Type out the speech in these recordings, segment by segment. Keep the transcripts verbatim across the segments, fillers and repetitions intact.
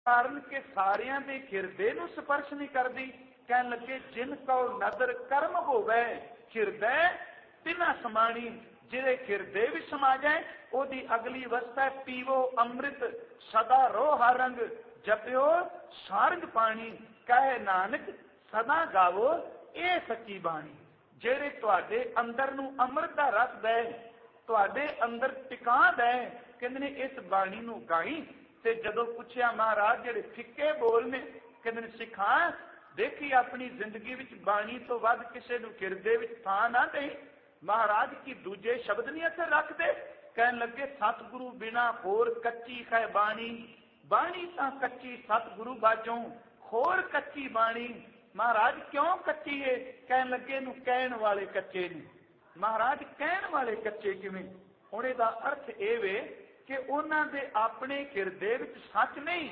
कारण के सारियां दे हिरदे नूं स्पर्श नहीं करती। कहन लगे जिन को नदर कर्म होवे हिरदे तिना समाणी, जिहदे हिरदे भी समा जाए ओदी अगली अवस्था पीवो अमृत सदा रोहा रंग, जपियो सारंग पानी, कहे नानक सदा गावो ये सच्ची बाणी। ਜਿਹੜੇ ਤੁਹਾਡੇ अंदर ਨੂੰ अमृत ਦਾ रस दे, ਤੁਹਾਡੇ अंदर टिका दे, ਕਹਿੰਦੇ ਨੇ इस बाणी ਨੂੰ गाई। ਤੇ ਜਦੋਂ ਪੁੱਛਿਆ ਮਹਾਰਾਜ ਜਿਹੜੇ ਫਿੱਕੇ ਬੋਲ ਨੇ, ਕਹਿੰਦੇ ਨੇ ਸਿਖਾ ਦੇਖੀ ਆਪਣੀ ਜ਼ਿੰਦਗੀ ਵਿੱਚ ਬਾਣੀ ਤੋਂ ਵੱਧ ਕਿਸੇ ਨੂੰ ਹਿਰਦੇ ਵਿੱਚ ਥਾਂ ਨਾ ਦੇ। ਮਹਾਰਾਜ ਕੀ ਦੂਜੇ ਸ਼ਬਦ ਨਹੀਂ ਅਸਰ ਰੱਖਦੇ। ਕਹਿਣ ਲੱਗੇ ਸਤਿਗੁਰੂ ਬਿਨਾ ਹੋਰ ਕੱਚੀ ਹੈ ਬਾਣੀ, ਬਾਣੀ ਤਾਂ ਕੱਚੀ ਸਤਿਗੁਰੂ ਬਾਝੋਂ ਹੋਰ ਕੱਚੀ ਬਾਣੀ। ਮਹਾਰਾਜ ਕਿਉਂ ਕੱਚੀ ਹੈ? ਕਹਿਣ ਲੱਗੇ ਇਹਨੂੰ ਕਹਿਣ ਵਾਲੇ ਕੱਚੇ ਨੇ। ਮਹਾਰਾਜ ਕਹਿਣ ਵਾਲੇ ਕੱਚੇ ਕਿਵੇਂ? ਹੁਣ ਇਹਦਾ ਅਰਥ ਇਹ ਵੇ ਕਿ ਉਹਨਾਂ ਦੇ ਆਪਣੇ ਹਿਰਦੇ ਵਿੱਚ ਸੱਚ ਨਹੀਂ,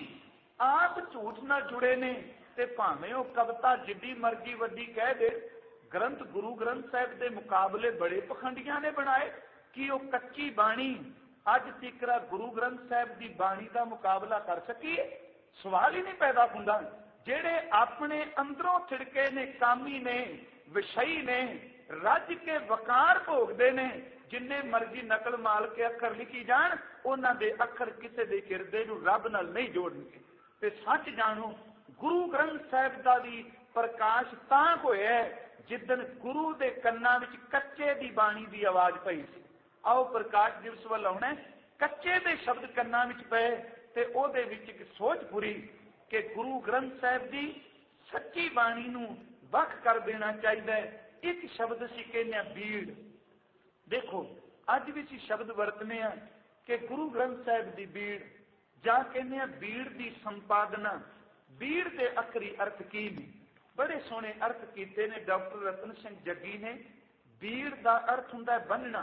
ਆਪ ਝੂਠ ਨਾਲ ਜੁੜੇ ਨੇ। ਤੇ ਭਾਵੇਂ ਉਹ ਕਵਿਤਾ ਜਿੱਡੀ ਮਰਜ਼ੀ ਵੱਡੀ ਕਹਿ ਦੇ, ਗ੍ਰੰਥ ਗੁਰੂ ਗ੍ਰੰਥ ਸਾਹਿਬ ਦੇ ਮੁਕਾਬਲੇ ਬੜੇ ਪਖੰਡੀਆਂ ਨੇ ਬਣਾਏ ਕਿ ਉਹ ਕੱਚੀ ਬਾਣੀ ਅੱਜ ਤੀਕਰਾ ਗੁਰੂ ਗ੍ਰੰਥ ਸਾਹਿਬ ਦੀ ਬਾਣੀ ਦਾ ਮੁਕਾਬਲਾ ਕਰ ਸਕੀਏ? ਸਵਾਲ ਹੀ ਨਹੀਂ ਪੈਦਾ ਹੁੰਦਾ। ਜਿਹੜੇ ਆਪਣੇ ਅੰਦਰੋਂ ਥਿੜਕੇ ਨੇ, ਕਾਮੀ ਨੇ, ਵਿਸ਼ਈ ਨੇ, ਰੱਜ ਕੇ ਵਕਾਰ ਭੋਗਦੇ ਨੇ, ਜਿੰਨੇ ਮਰਜ਼ੀ ਨਕਲ ਮਾਲ ਕੇ ਅੱਖਰ ਲਿਖੀ ਜਾਣ, ਉਹਨਾਂ ਦੇ ਅੱਖਰ ਕਿਸੇ ਦੇ ਹਿਰਦੇ ਨੂੰ ਰੱਬ ਨਾਲ ਨਹੀਂ ਜੋੜਨਗੇ। ਤੇ ਸੱਚ ਜਾਣੋ ਗੁਰੂ ਗ੍ਰੰਥ ਸਾਹਿਬ ਦਾ ਵੀ ਪ੍ਰਕਾਸ਼ ਤਾਂ ਹੋਇਆ ਜਿੱਦਣ ਗੁਰੂ ਦੇ ਕੰਨਾਂ ਵਿੱਚ ਕੱਚੇ ਦੀ ਬਾਣੀ ਦੀ ਆਵਾਜ਼ ਪਈ ਸੀ। ਆਓ ਪ੍ਰਕਾਸ਼ ਦਿਵਸ ਵੱਲ ਆਉਣਾ, ਕੱਚੇ ਦੇ ਸ਼ਬਦ ਕੰਨਾਂ ਵਿੱਚ ਪਏ ਤੇ ਉਹਦੇ ਵਿੱਚ ਇੱਕ ਸੋਚ ਪੂਰੀ ਕਿ ਗੁਰੂ ਗ੍ਰੰਥ ਸਾਹਿਬ ਦੀ ਸੱਚੀ ਬਾਣੀ ਨੂੰ ਵੱਖ ਕਰ ਦੇਣਾ ਚਾਹੀਦਾ ਹੈ। ਇੱਕ ਸ਼ਬਦ ਅਸੀਂ ਕਹਿੰਦੇ ਹਾਂ ਬੀੜ। ਦੇਖੋ ਅੱਜ ਵੀ ਅਸੀਂ ਸ਼ਬਦ ਵਰਤਨੇ ਆ ਕਿ ਗੁਰੂ ਗ੍ਰੰਥ ਸਾਹਿਬ ਦੀ ਬੀੜ, ਜਾਂ ਕਹਿੰਦੇ ਆ ਬੀੜ ਦੀ ਸੰਪਾਦਨਾ। ਬੀੜ ਦੇ ਅਖਰੀ ਅਰਥ ਕੀ ਨੇ? ਬੜੇ ਸੋਹਣੇ ਅਰਥ ਕੀਤੇ ਨੇ ਡਾਕਟਰ ਰਤਨ ਸਿੰਘ ਜੱਗੀ ਨੇ। ਬੀੜ ਦਾ ਅਰਥ ਹੁੰਦਾ ਬੰਨਣਾ,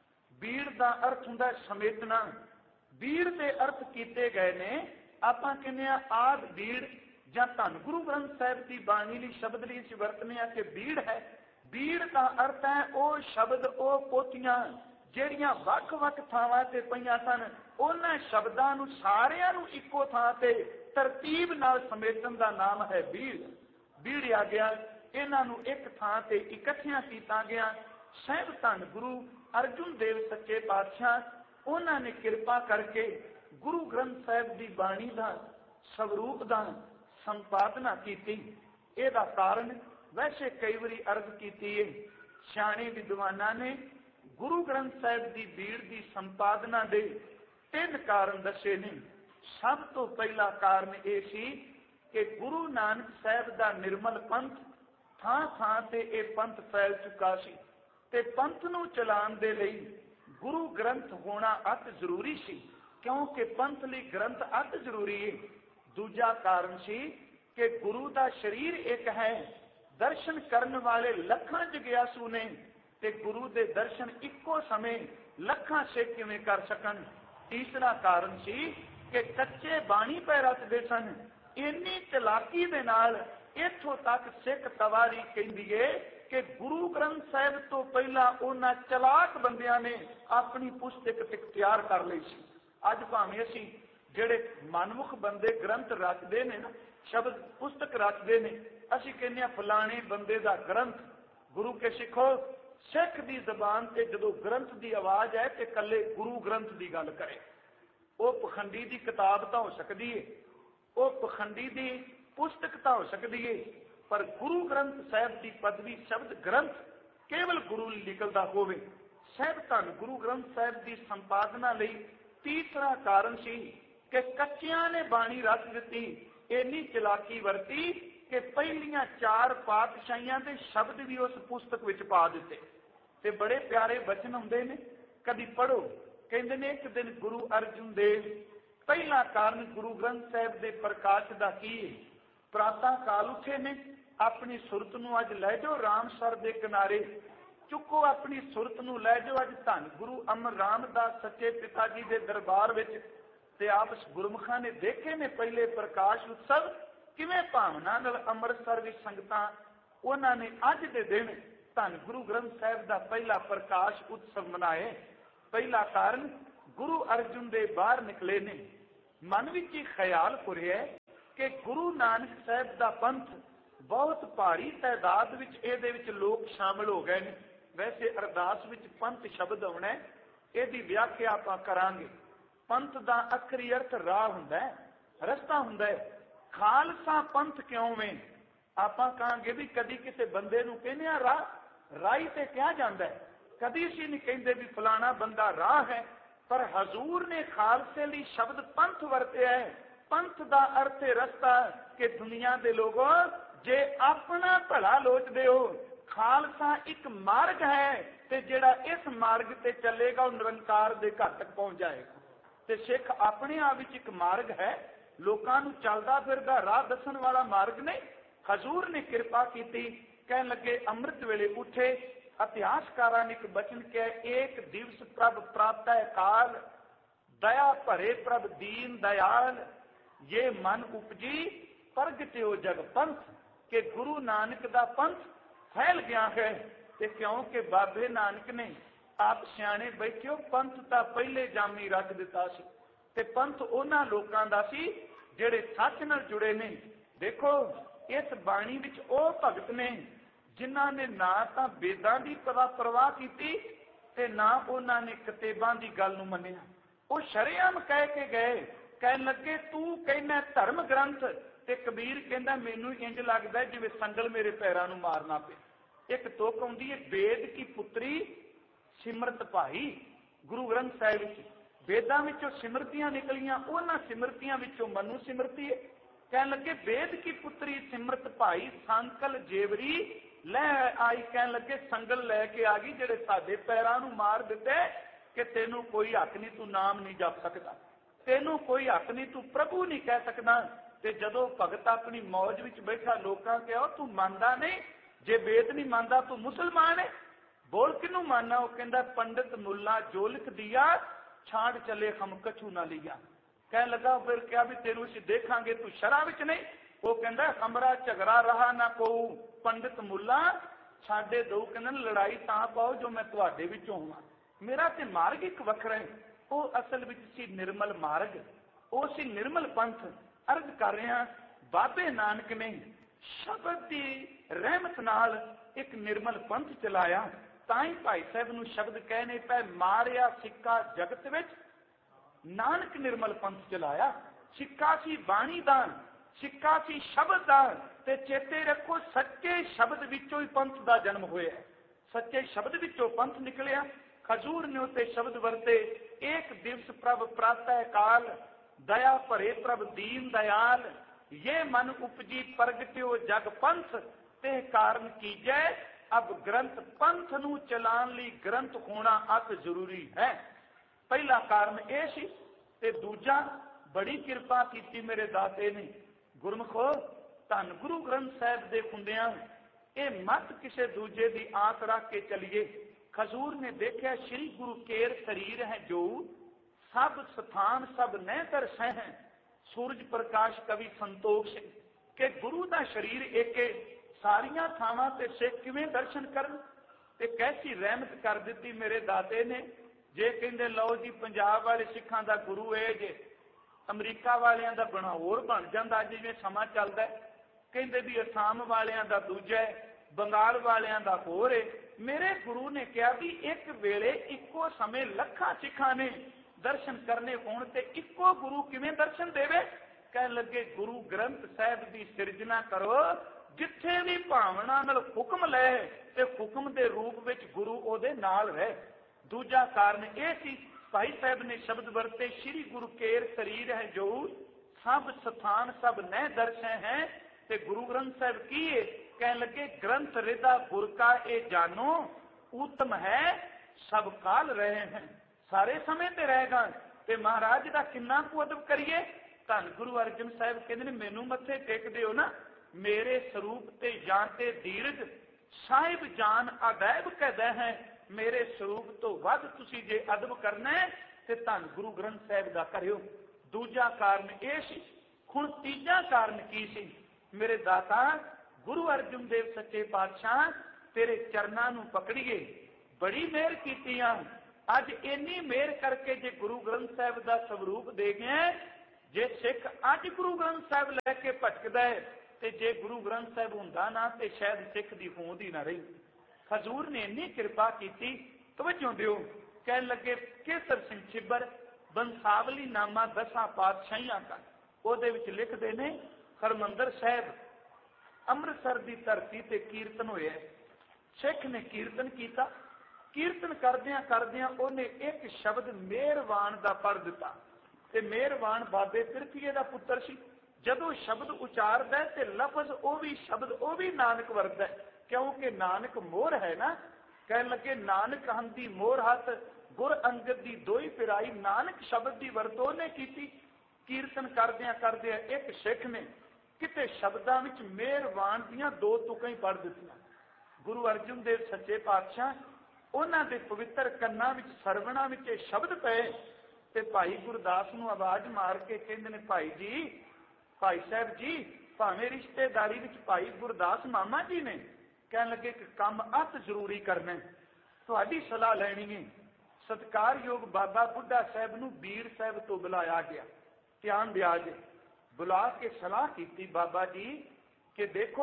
ਬੀੜ ਦਾ ਅਰਥ ਹੁੰਦਾ ਸਮੇਟਣਾ। ਬੀੜ ਦੇ ਅਰਥ ਕੀਤੇ ਗਏ ਨੇ। ਆਪਾਂ ਕਹਿੰਦੇ ਆ ਆਦ ਬੀੜ, ਜਾਂ ਧੰਨ ਗੁਰੂ ਗ੍ਰੰਥ ਸਾਹਿਬ ਦੀ ਬਾਣੀ ਲਈ ਸ਼ਬਦ ਲਈ ਅਸੀਂ ਵਰਤਨੇ ਆ ਕਿ ਬੀੜ ਹੈ। ਬੀੜ ਦਾ ਅਰਥ ਹੈ ਉਹ ਸ਼ਬਦ, ਉਹ ਪੋਥੀਆਂ ਜਿਹੜੀਆਂ ਵੱਖ ਵੱਖ ਥਾਵਾਂ ਤੇ ਪਈਆਂ ਸਨ, ਉਹਨਾਂ ਸ਼ਬਦਾਂ ਨੂੰ ਸਾਰਿਆਂ ਨੂੰ ਇੱਕੋ ਥਾਂ ਤੇ ਤਰਤੀਬ ਨਾਲ ਸਮੇਟਣ ਦਾ ਨਾਮ ਹੈ ਬੀੜ। ਬੀੜਿਆ ਗਿਆ, ਇਹਨਾਂ ਨੂੰ ਇੱਕ ਥਾਂ ਤੇ ਇਕੱਠਿਆਂ ਕੀਤਾ ਗਿਆ। ਸਾਹਿਬ ਧੰਨ ਗੁਰੂ ਅਰਜੁਨ ਦੇਵ ਸੱਚੇ ਪਾਤਸ਼ਾਹ, ਉਹਨਾਂ ਨੇ ਕਿਰਪਾ ਕਰਕੇ ਗੁਰੂ ਗ੍ਰੰਥ ਸਾਹਿਬ ਦੀ ਬਾਣੀ ਦਾ ਸਵਰੂਪ ਦਾ ਸੰਪਾਦਨਾ ਕੀਤੀ। ਇਹਦਾ ਕਾਰਨ ਵੈਸੇ ਕਈ ਵਾਰੀ ਅਰਜ਼ ਕੀਤੀ ਹੈ, ਸਿਆਣੇ ਵਿਦਵਾਨਾਂ ਨੇ ਗੁਰੂ ਗ੍ਰੰਥ ਸਾਹਿਬ ਦੀ ਬੀੜ ਦੀ ਸੰਪਾਦਨਾ ਦੇ ਤਿੰਨ ਕਾਰਨ ਦੱਸੇ ਨੇ। ਸਭ ਤੋਂ ਪਹਿਲਾ ਕਾਰਨ ਇਹ ਸੀ ਕਿ ਗੁਰੂ ਨਾਨਕ ਸਾਹਿਬ ਦਾ ਨਿਰਮਲ ਪੰਥ, ਥਾਂ ਥਾਂ ਤੇ ਇਹ ਪੰਥ ਫੈਲ ਚੁੱਕਾ ਸੀ ਤੇ ਪੰਥ ਨੂੰ ਚਲਾਉਣ ਦੇ ਲਈ ਗੁਰੂ ਗ੍ਰੰਥ ਹੋਣਾ ਅਤ ਜ਼ਰੂਰੀ ਸੀ, ਕਿਉਂਕਿ ਪੰਥ ਲਈ ਗ੍ਰੰਥ ਅਤ ਜ਼ਰੂਰੀ ਹੈ। ਦੂਜਾ ਕਾਰਨ ਸੀ ਕਿ ਗੁਰੂ ਦਾ ਸਰੀਰ ਇੱਕ ਹੈ, ਦਰਸ਼ਨ ਕਰਨ ਵਾਲੇ ਲੱਖਾਂ ਜਗਿਆਸੂ ਨੇ ਤੇ ਗੁਰੂ ਦੇ ਦਰਸ਼ਨ ਇੱਕੋ ਸਮੇਂ ਲੱਖਾਂ ਸਿੱਖ ਕਿਵੇਂ ਕਰ ਸਕਣ। ਤੀਸਰਾ ਕਾਰਨ ਸੀ ਕਿ ਕੱਚੇ ਬਾਣੀ ਪੈ ਰਚਦੇ ਸਨ। ਇੰਨੀ ਚਲਾਕੀ ਦੇ ਨਾਲ ਇੱਥੋਂ ਤੱਕ ਸਿੱਖ ਤਵਾਰੀ ਕਹਿੰਦੀ ਏ ਕਿ ਗੁਰੂ ਗ੍ਰੰਥ ਸਾਹਿਬ ਤੋਂ ਪਹਿਲਾਂ ਉਹਨਾਂ ਚਲਾਕ ਬੰਦਿਆਂ ਨੇ ਆਪਣੀ ਪੁਸਤਕ ਤਿਆਰ ਕਰ ਲਈ ਸੀ। ਅੱਜ ਭਾਵੇਂ ਅਸੀਂ ਜਿਹੜੇ ਮਨਮੁਖ ਬੰਦੇ ਗ੍ਰੰਥ ਰਚਦੇ ਨੇ ਨਾ, ਸ਼ਬਦ ਪੁਸਤਕ ਰਚਦੇ ਨੇ, ਅਸੀਂ ਕਹਿੰਦੇ ਆ ਫਲਾਣੇ ਬੰਦੇ ਦਾ ਗ੍ਰੰਥ। ਗੁਰੂ ਕੇ ਸਿੱਖੋ, ਸਿੱਖ ਦੀ ਜ਼ਬਾਨ ਤੇ ਜਦੋਂ ਗ੍ਰੰਥ ਦੀ ਆਵਾਜ਼ ਆਏ ਤੇ ਕੱਲੇ ਗੁਰੂ ਗ੍ਰੰਥ ਦੀ ਗੱਲ ਕਰੇ। ਉਹ ਪਖੰਡੀ ਦੀ ਕਿਤਾਬ ਤਾਂ ਹੋ ਸਕਦੀ ਏ, ਉਹ ਪਖੰਡੀ ਦੀ ਪੁਸਤਕ ਤਾਂ ਹੋ ਸਕਦੀ ਏ, ਪਰ ਗੁਰੂ ਗ੍ਰੰਥ ਸਾਹਿਬ ਦੀ ਪਦਵੀ ਸ਼ਬਦ ਗ੍ਰੰਥ ਕੇਵਲ ਗੁਰੂ ਲਈ ਨਿਕਲਦਾ ਹੋਵੇ। ਸਾਹਿਬ ਧੰਨ ਗੁਰੂ ਗ੍ਰੰਥ ਸਾਹਿਬ ਦੀ ਸੰਪਾਦਨਾ ਲਈ ਤੀਸਰਾ ਕਾਰਨ ਸੀ ਕਿ ਕੱਚਿਆਂ ਨੇ ਬਾਣੀ ਰਚ ਦਿੱਤੀ। ਇੰਨੀ ਚਲਾਕੀ ਵਰਤੀ ਕਿ ਪਹਿਲੀਆਂ ਚਾਰ ਪਾਤਸ਼ਾਹੀਆਂ ਦੇ ਸ਼ਬਦ ਵੀ ਉਸ ਪੁਸਤਕ ਵਿੱਚ ਪਾ ਦਿੱਤੇ। ਤੇ ਬੜੇ ਪਿਆਰੇ ਬਚਨ ਹੁੰਦੇ ਨੇ, ਕਦੀ ਪੜ੍ਹੋ। ਕਹਿੰਦੇ ਨੇ ਇੱਕ ਦਿਨ ਗੁਰੂ ਅਰਜੁਨ ਦੇਵ, ਪਹਿਲਾ ਕਾਰਨ ਗੁਰੂ ਗ੍ਰੰਥ ਸਾਹਿਬ ਦੇ ਪ੍ਰਕਾਸ਼ ਦਾ ਕੀ ਹੈ? ਪ੍ਰਾਤः ਕਾਲ ਉੱਠੇ ਨੇ, ਆਪਣੀ ਸੁਰਤ ਨੂੰ ਅੱਜ ਲੈ ਜਾਓ ਰਾਮਸਰ ਦੇ ਕਿਨਾਰੇ, ਚੁੱਕੋ ਆਪਣੀ ਸੁਰਤ ਨੂੰ ਲੈ ਜਾਓ ਅੱਜ ਧੰਨ ਗੁਰੂ ਅਮਰ ਰਾਮਦਾਸ ਸੱਚੇ ਪਿਤਾ ਜੀ ਦੇ ਦਰਬਾਰ ਵਿੱਚ। ਤੇ ਆਪ ਗੁਰਮੁਖਾਂ ਨੇ ਦੇਖੇ ਨੇ ਪਹਿਲੇ ਪ੍ਰਕਾਸ਼ ਉਤਸਵ ਕਿਵੇਂ ਭਾਵਨਾ ਨਾਲ ਅੰਮ੍ਰਿਤਸਰ ਵਿੱਚ ਸੰਗਤਾਂ, ਉਹਨਾਂ ਨੇ ਅੱਜ ਦੇ ਦਿਨ ਧੰਨ ਗੁਰੂ ਗ੍ਰੰਥ ਸਾਹਿਬ ਦਾ ਪਹਿਲਾ ਪ੍ਰਕਾਸ਼ ਉਤਸਵ ਮਨਾਏ। ਪਹਿਲਾ ਕਾਰਨ ਗੁਰੂ ਅਰਜੁਨ ਦੇ ਬਾਹਰ ਨਿਕਲੇ ਨੇ, मन विच ही ख्याल फुरिया कि गुरु नानक साहब का पंथ बहुत भारी तादाद विच इहदे विच लोग शामिल हो गए ने। वैसे अरदास विच पंथ शब्द आउणा है, इहदी व्याख्या आपां करांगे। पंथ दा अखरी अर्थ राह हुंदा है, रस्ता हुंदा है। खालसा पंथ क्यों वे? आपां कहांगे भी कदी किसी बंदे नूं कहने आ राह, राही ते क्या जांदा है, कदी असीं नहीं कहिंदे भी फलाना बंदा राह है। पर हजूर ने खालसे लई शब्द पंथ वरतिया है। पंथ दा अर्थ है रस्ता, कि दुनिया दे लोगों जे अपना भला लोचदे हो, खालसा एक मार्ग है ते जिहड़ा इस मार्ग ते चलेगा वो निरंकार दे घर तक पहुंच जाएगा। ते सिख अपने आप विच एक मार्ग है, लोकां नूं चलदा फिरदा राह दस्सण वाला मार्ग नहीं। हजूर ने कृपा की, कहन लगे अमृत वेले उठे, इतिहासकारां ने एक बचन किया, एक दिवस प्रभ प्राप्त है काल, दया भरे प्रभ दीन दयाल, ये मन उपजी प्रगट्यो जग पंथ। के गुरु नानक दा पंथ फैल गया है। ते क्योंकि बाबे नानक ने आप सियाणे बैठियो पंथ तां पहले जामी रख दिता सी, ते पंथ उन्हां लोकां दा सी जिहड़े सच नाल जुड़े ने। देखो इस बाणी विच ओह भगत ने जिन्हां ने ना तां वेदां दी परवाह कीती ते ना उन्हां ने किताबां दी गल नूं मन्निया। ਉਹ ਸ਼ਰੇਆਮ ਕਹਿ ਕੇ ਗਏ, ਕਹਿਣ ਲੱਗੇ ਤੂੰ ਕਹਿੰਦਾ ਧਰਮ ਗ੍ਰੰਥ, ਤੇ ਕਬੀਰ ਕਹਿੰਦਾ ਮੈਨੂੰ ਇੰਜ ਲੱਗਦਾ ਜਿਵੇਂ ਸੰਗਲ ਮੇਰੇ ਪੈਰਾਂ ਨੂੰ ਮਾਰਨਾ ਪਿਆ। ਇੱਕ ਤੁਕ ਆਉਂਦੀ ਹੈ, ਵੇਦ ਕੀ ਪੁੱਤਰੀ ਸਿਮਰਤ ਭਾਈ। ਗੁਰੂ ਗ੍ਰੰਥ ਸਾਹਿਬ ਵਿੱਚ ਵੇਦਾਂ ਵਿੱਚੋਂ ਸਿਮਰਤੀਆਂ ਨਿਕਲੀਆਂ, ਉਹਨਾਂ ਸਿਮਰਤੀਆਂ ਵਿੱਚੋਂ ਮਨੂ ਸਿਮਰਤੀ ਹੈ। ਕਹਿਣ ਲੱਗੇ ਵੇਦ ਕੀ ਪੁੱਤਰੀ ਸਿਮਰਤ ਭਾਈ, ਸੰਕਲ ਜੇਵਰੀ ਲੈ ਆਈ। ਕਹਿਣ ਲੱਗੇ ਸੰਗਲ ਲੈ ਕੇ ਆ ਗਈ ਜਿਹੜੇ ਸਾਡੇ ਪੈਰਾਂ ਨੂੰ ਮਾਰ ਦਿੱਤੇ कि तेनू कोई हक नहीं, तू नाम नहीं जप सकता, तेनू कोई हक नहीं, तू प्रभु नहीं कह सकता। ते जदों भगत अपनी मौज विच बैठा लोकां कहा तू मानदा नहीं, जे वेद नहीं मानदा तू मुसलमान है, बोल किनू मानना? वो कहंदा पंडित मुल्ला जो लिख दिया छाड़ चले हम कछू ना लिया। कह लगा फिर क्या भी तेनू असीं देखांगे तू शरा विच नहीं। वो कहंदा हमरा झगड़ा रहा ना को पंडित मुल्ला छाड़े दो। कहंदा लड़ाई तां पाओ जो मैं तुहाडे विचों होवां, मेरा ते मार्ग एक वखरा है। वो असल विच सी निर्मल मार्ग, वो सी निर्मल पंथ। अर्ज कर रहे हैं बाबे नानक ने शब्द की रहमत नाल एक निर्मल पंथ चलाया। ताई भाई साहब नूं शब्द कहने पे मारिया सिक्का जगत विच, नानक निर्मल पंथ चलाया। सिक्का सी बाणी दा, सिक्का सी शब्द दा। ते चेते रखो सच्चे शब्द विचों ही पंथ दा जन्म होया, सच्चे शब्द विचों पंथ निकलिया। हजूर ने उते शब्द वरते, एक दिवस प्रभ प्रातः काल, दया भरे प्रभ दीन दयाल, ये मन उपजी प्रगट्यो जग पंथ, ते कारण कीजै अब ग्रंथ। पंथ नूं चलाण लई ग्रंथ होना अत जरूरी है। पहला कारण यह सी, ते दूजा बड़ी कृपा कीती मेरे दाते ने। गुरमुखो धन गुरु ग्रंथ साहिब दे हुंदियां ये मत किसी दूजे की आस रख के चलीए। हजूर ने देखा श्री गुरु केर शरीर है जो, सब स्थान सब नह दर्शे हैं। सूरज प्रकाश कवि संतोष के गुरु का शरीर एक सारिया थावां ते सिख किवें दर्शन करन। ते कैसी रहमत कर दी मेरे दाते ने। जे कहंदे लो जी पंजाब वाले सिखां दा गुरु है जे, अमरीका वालियां दा बना होर बन जांदा जिवें समां चलदा है। कहंदे भी असम वालियां दा दूजा है, बंगाल वालियां दा होर है। मेरे गुरु ने कहा भी एक वेले इको समय लखा सिखा ने दर्शन करने होण ते इको गुरु किवें दर्शन देवे? कह लगे गुरु ग्रंथ साहिब की सिरजना करो, जिथे भी भावना नाल हुक्म लै ते हुक्म दे रूप विच गुरु ओदे नाल रहे। दूजा कारण यह सी, भाई साहब ने शब्द वरते, श्री गुरु केर शरीर है जो, सब स्थान सब नह दर्शे हैं। ते गुरु ग्रंथ साहिब की है? कह लगे ग्रंथ रिदा गुर का ए जानो, उत्तम है सब काल रहे हैं, सारे समय ते रहेगा। ते महाराज का किन्ना कु अदब करिए। धन गुरु अर्जन साहिब कहते हैं मैनू मत्थे टेकदे हो ना, मेरे स्वरूप ते जानते दीर्घ साहिब जान अदैब कहदा है। मेरे स्वरूप तो वध तुसी जे अदब करना है ते धन गुरु ग्रंथ साहिब दा करियो। दूजा कारण यह सी। हुण तीजा कारण की सी? मेरे दाता गुरु अर्जन देव सच्चे पातशाह तेरे चरना नूं पकड़िए, बड़ी मेहर कीती। अज इन्नी मेहर करके जे गुरु ग्रंथ साहिब का स्वरूप दे गए, जे सिख अज गुरु ग्रंथ साहिब लैके भटकदा है ते जे गुरु ग्रंथ साहिब हुंदा ना ते शायद सिख दी होंद ही ना रही। हजूर ने इन्नी कृपा की, तवज्जो दिओ, कहन लगे केसर सिंह छिब्बर बंसावली नामा दसा पातशाहियां का ਉਹਦੇ ਵਿੱਚ ਲਿਖਦੇ ਨੇ ਹਰਮੰਦਰ ਸਾਹਿਬ ਅੰਮ੍ਰਿਤਸਰ ਦੀ ਧਰਤੀ ਤੇ ਕੀਰਤਨ ਹੋਇਆ। ਸਿੱਖ ਨੇ ਕੀਰਤਨ ਕੀਤਾ, ਕੀਰਤਨ ਕਰਦਿਆਂ ਕਰਦਿਆਂ ਉਹਨੇ ਇੱਕ ਸ਼ਬਦ ਮਿਹਰਵਾਨ ਦਾ ਪੜ੍ਹ ਦਿੱਤਾ ਤੇ ਮਿਹਰਵਾਨ ਬਾਬੇ ਪਿਰਥੀਏ ਦਾ ਪੁੱਤਰ ਸੀ। ਜਦੋਂ ਸ਼ਬਦ ਉਚਾਰਦਾ ਤੇ ਲਫ਼ਜ਼ ਉਹ ਵੀ ਸ਼ਬਦ ਉਹ ਵੀ ਨਾਨਕ ਵਰਤਦਾ, ਕਿਉਂਕਿ ਨਾਨਕ ਮੋਹਰ ਹੈ ਨਾ। ਕਹਿਣ ਲੱਗੇ ਨਾਨਕ ਹੰਦੀ ਮੋਹਰ ਹੱਥ ਗੁਰ ਅੰਗਦ ਦੀ ਦੋਈ ਪਿਰਾਈ, ਨਾਨਕ ਸ਼ਬਦ ਦੀ ਵਰਤੋਂ ਨੇ ਕੀਤੀ। ਕੀਰਤਨ ਕਰਦਿਆਂ ਕਰਦਿਆਂ ਇੱਕ ਸਿੱਖ ਨੇ ਕਿਤੇ ਸ਼ਬਦਾਂ ਵਿੱਚ ਮਿਹਰਵਾਨ ਦੀਆਂ ਦੋ ਤੁਕਾਂ ਹੀ ਪੜ੍ਹ ਦਿੱਤੀਆਂ। ਗੁਰੂ ਅਰਜਨ ਦੇਵ ਸੱਚੇ ਪਾਤਸ਼ਾਹ ਉਹਨਾਂ ਦੇ ਪਵਿੱਤਰ ਕੰਨਾਂ ਵਿੱਚ ਸਰਵਣਾ ਵਿੱਚ ਇਹ ਸ਼ਬਦ ਪਏ ਤੇ ਭਾਈ ਗੁਰਦਾਸ ਨੂੰ ਆਵਾਜ਼ ਮਾਰ ਕੇ ਕਹਿੰਦੇ ਨੇ, ਭਾਈ ਜੀ, ਭਾਈ ਸਾਹਿਬ ਜੀ, ਭਾਵੇਂ ਰਿਸ਼ਤੇਦਾਰੀ ਵਿੱਚ ਭਾਈ ਗੁਰਦਾਸ ਮਾਮਾ ਜੀ ਨੇ, ਕਹਿਣ ਲੱਗੇ ਕਿ ਕੰਮ ਅਤ ਜ਼ਰੂਰੀ ਕਰਨਾ, ਤੁਹਾਡੀ ਸਲਾਹ ਲੈਣੀ ਹੈ। ਸਤਿਕਾਰਯੋਗ ਬਾਬਾ ਬੁੱਢਾ ਸਾਹਿਬ ਨੂੰ ਬੀੜ ਸਾਹਿਬ ਤੋਂ ਬੁਲਾਇਆ ਗਿਆ। ਧਿਆਨ ਦਿਆ ਜੇ, ਬੁਲਾ ਕੇ ਸਲਾਹ ਕੀਤੀ ਬਾਬਾ ਜੀ ਕਿ ਦੇਖੋ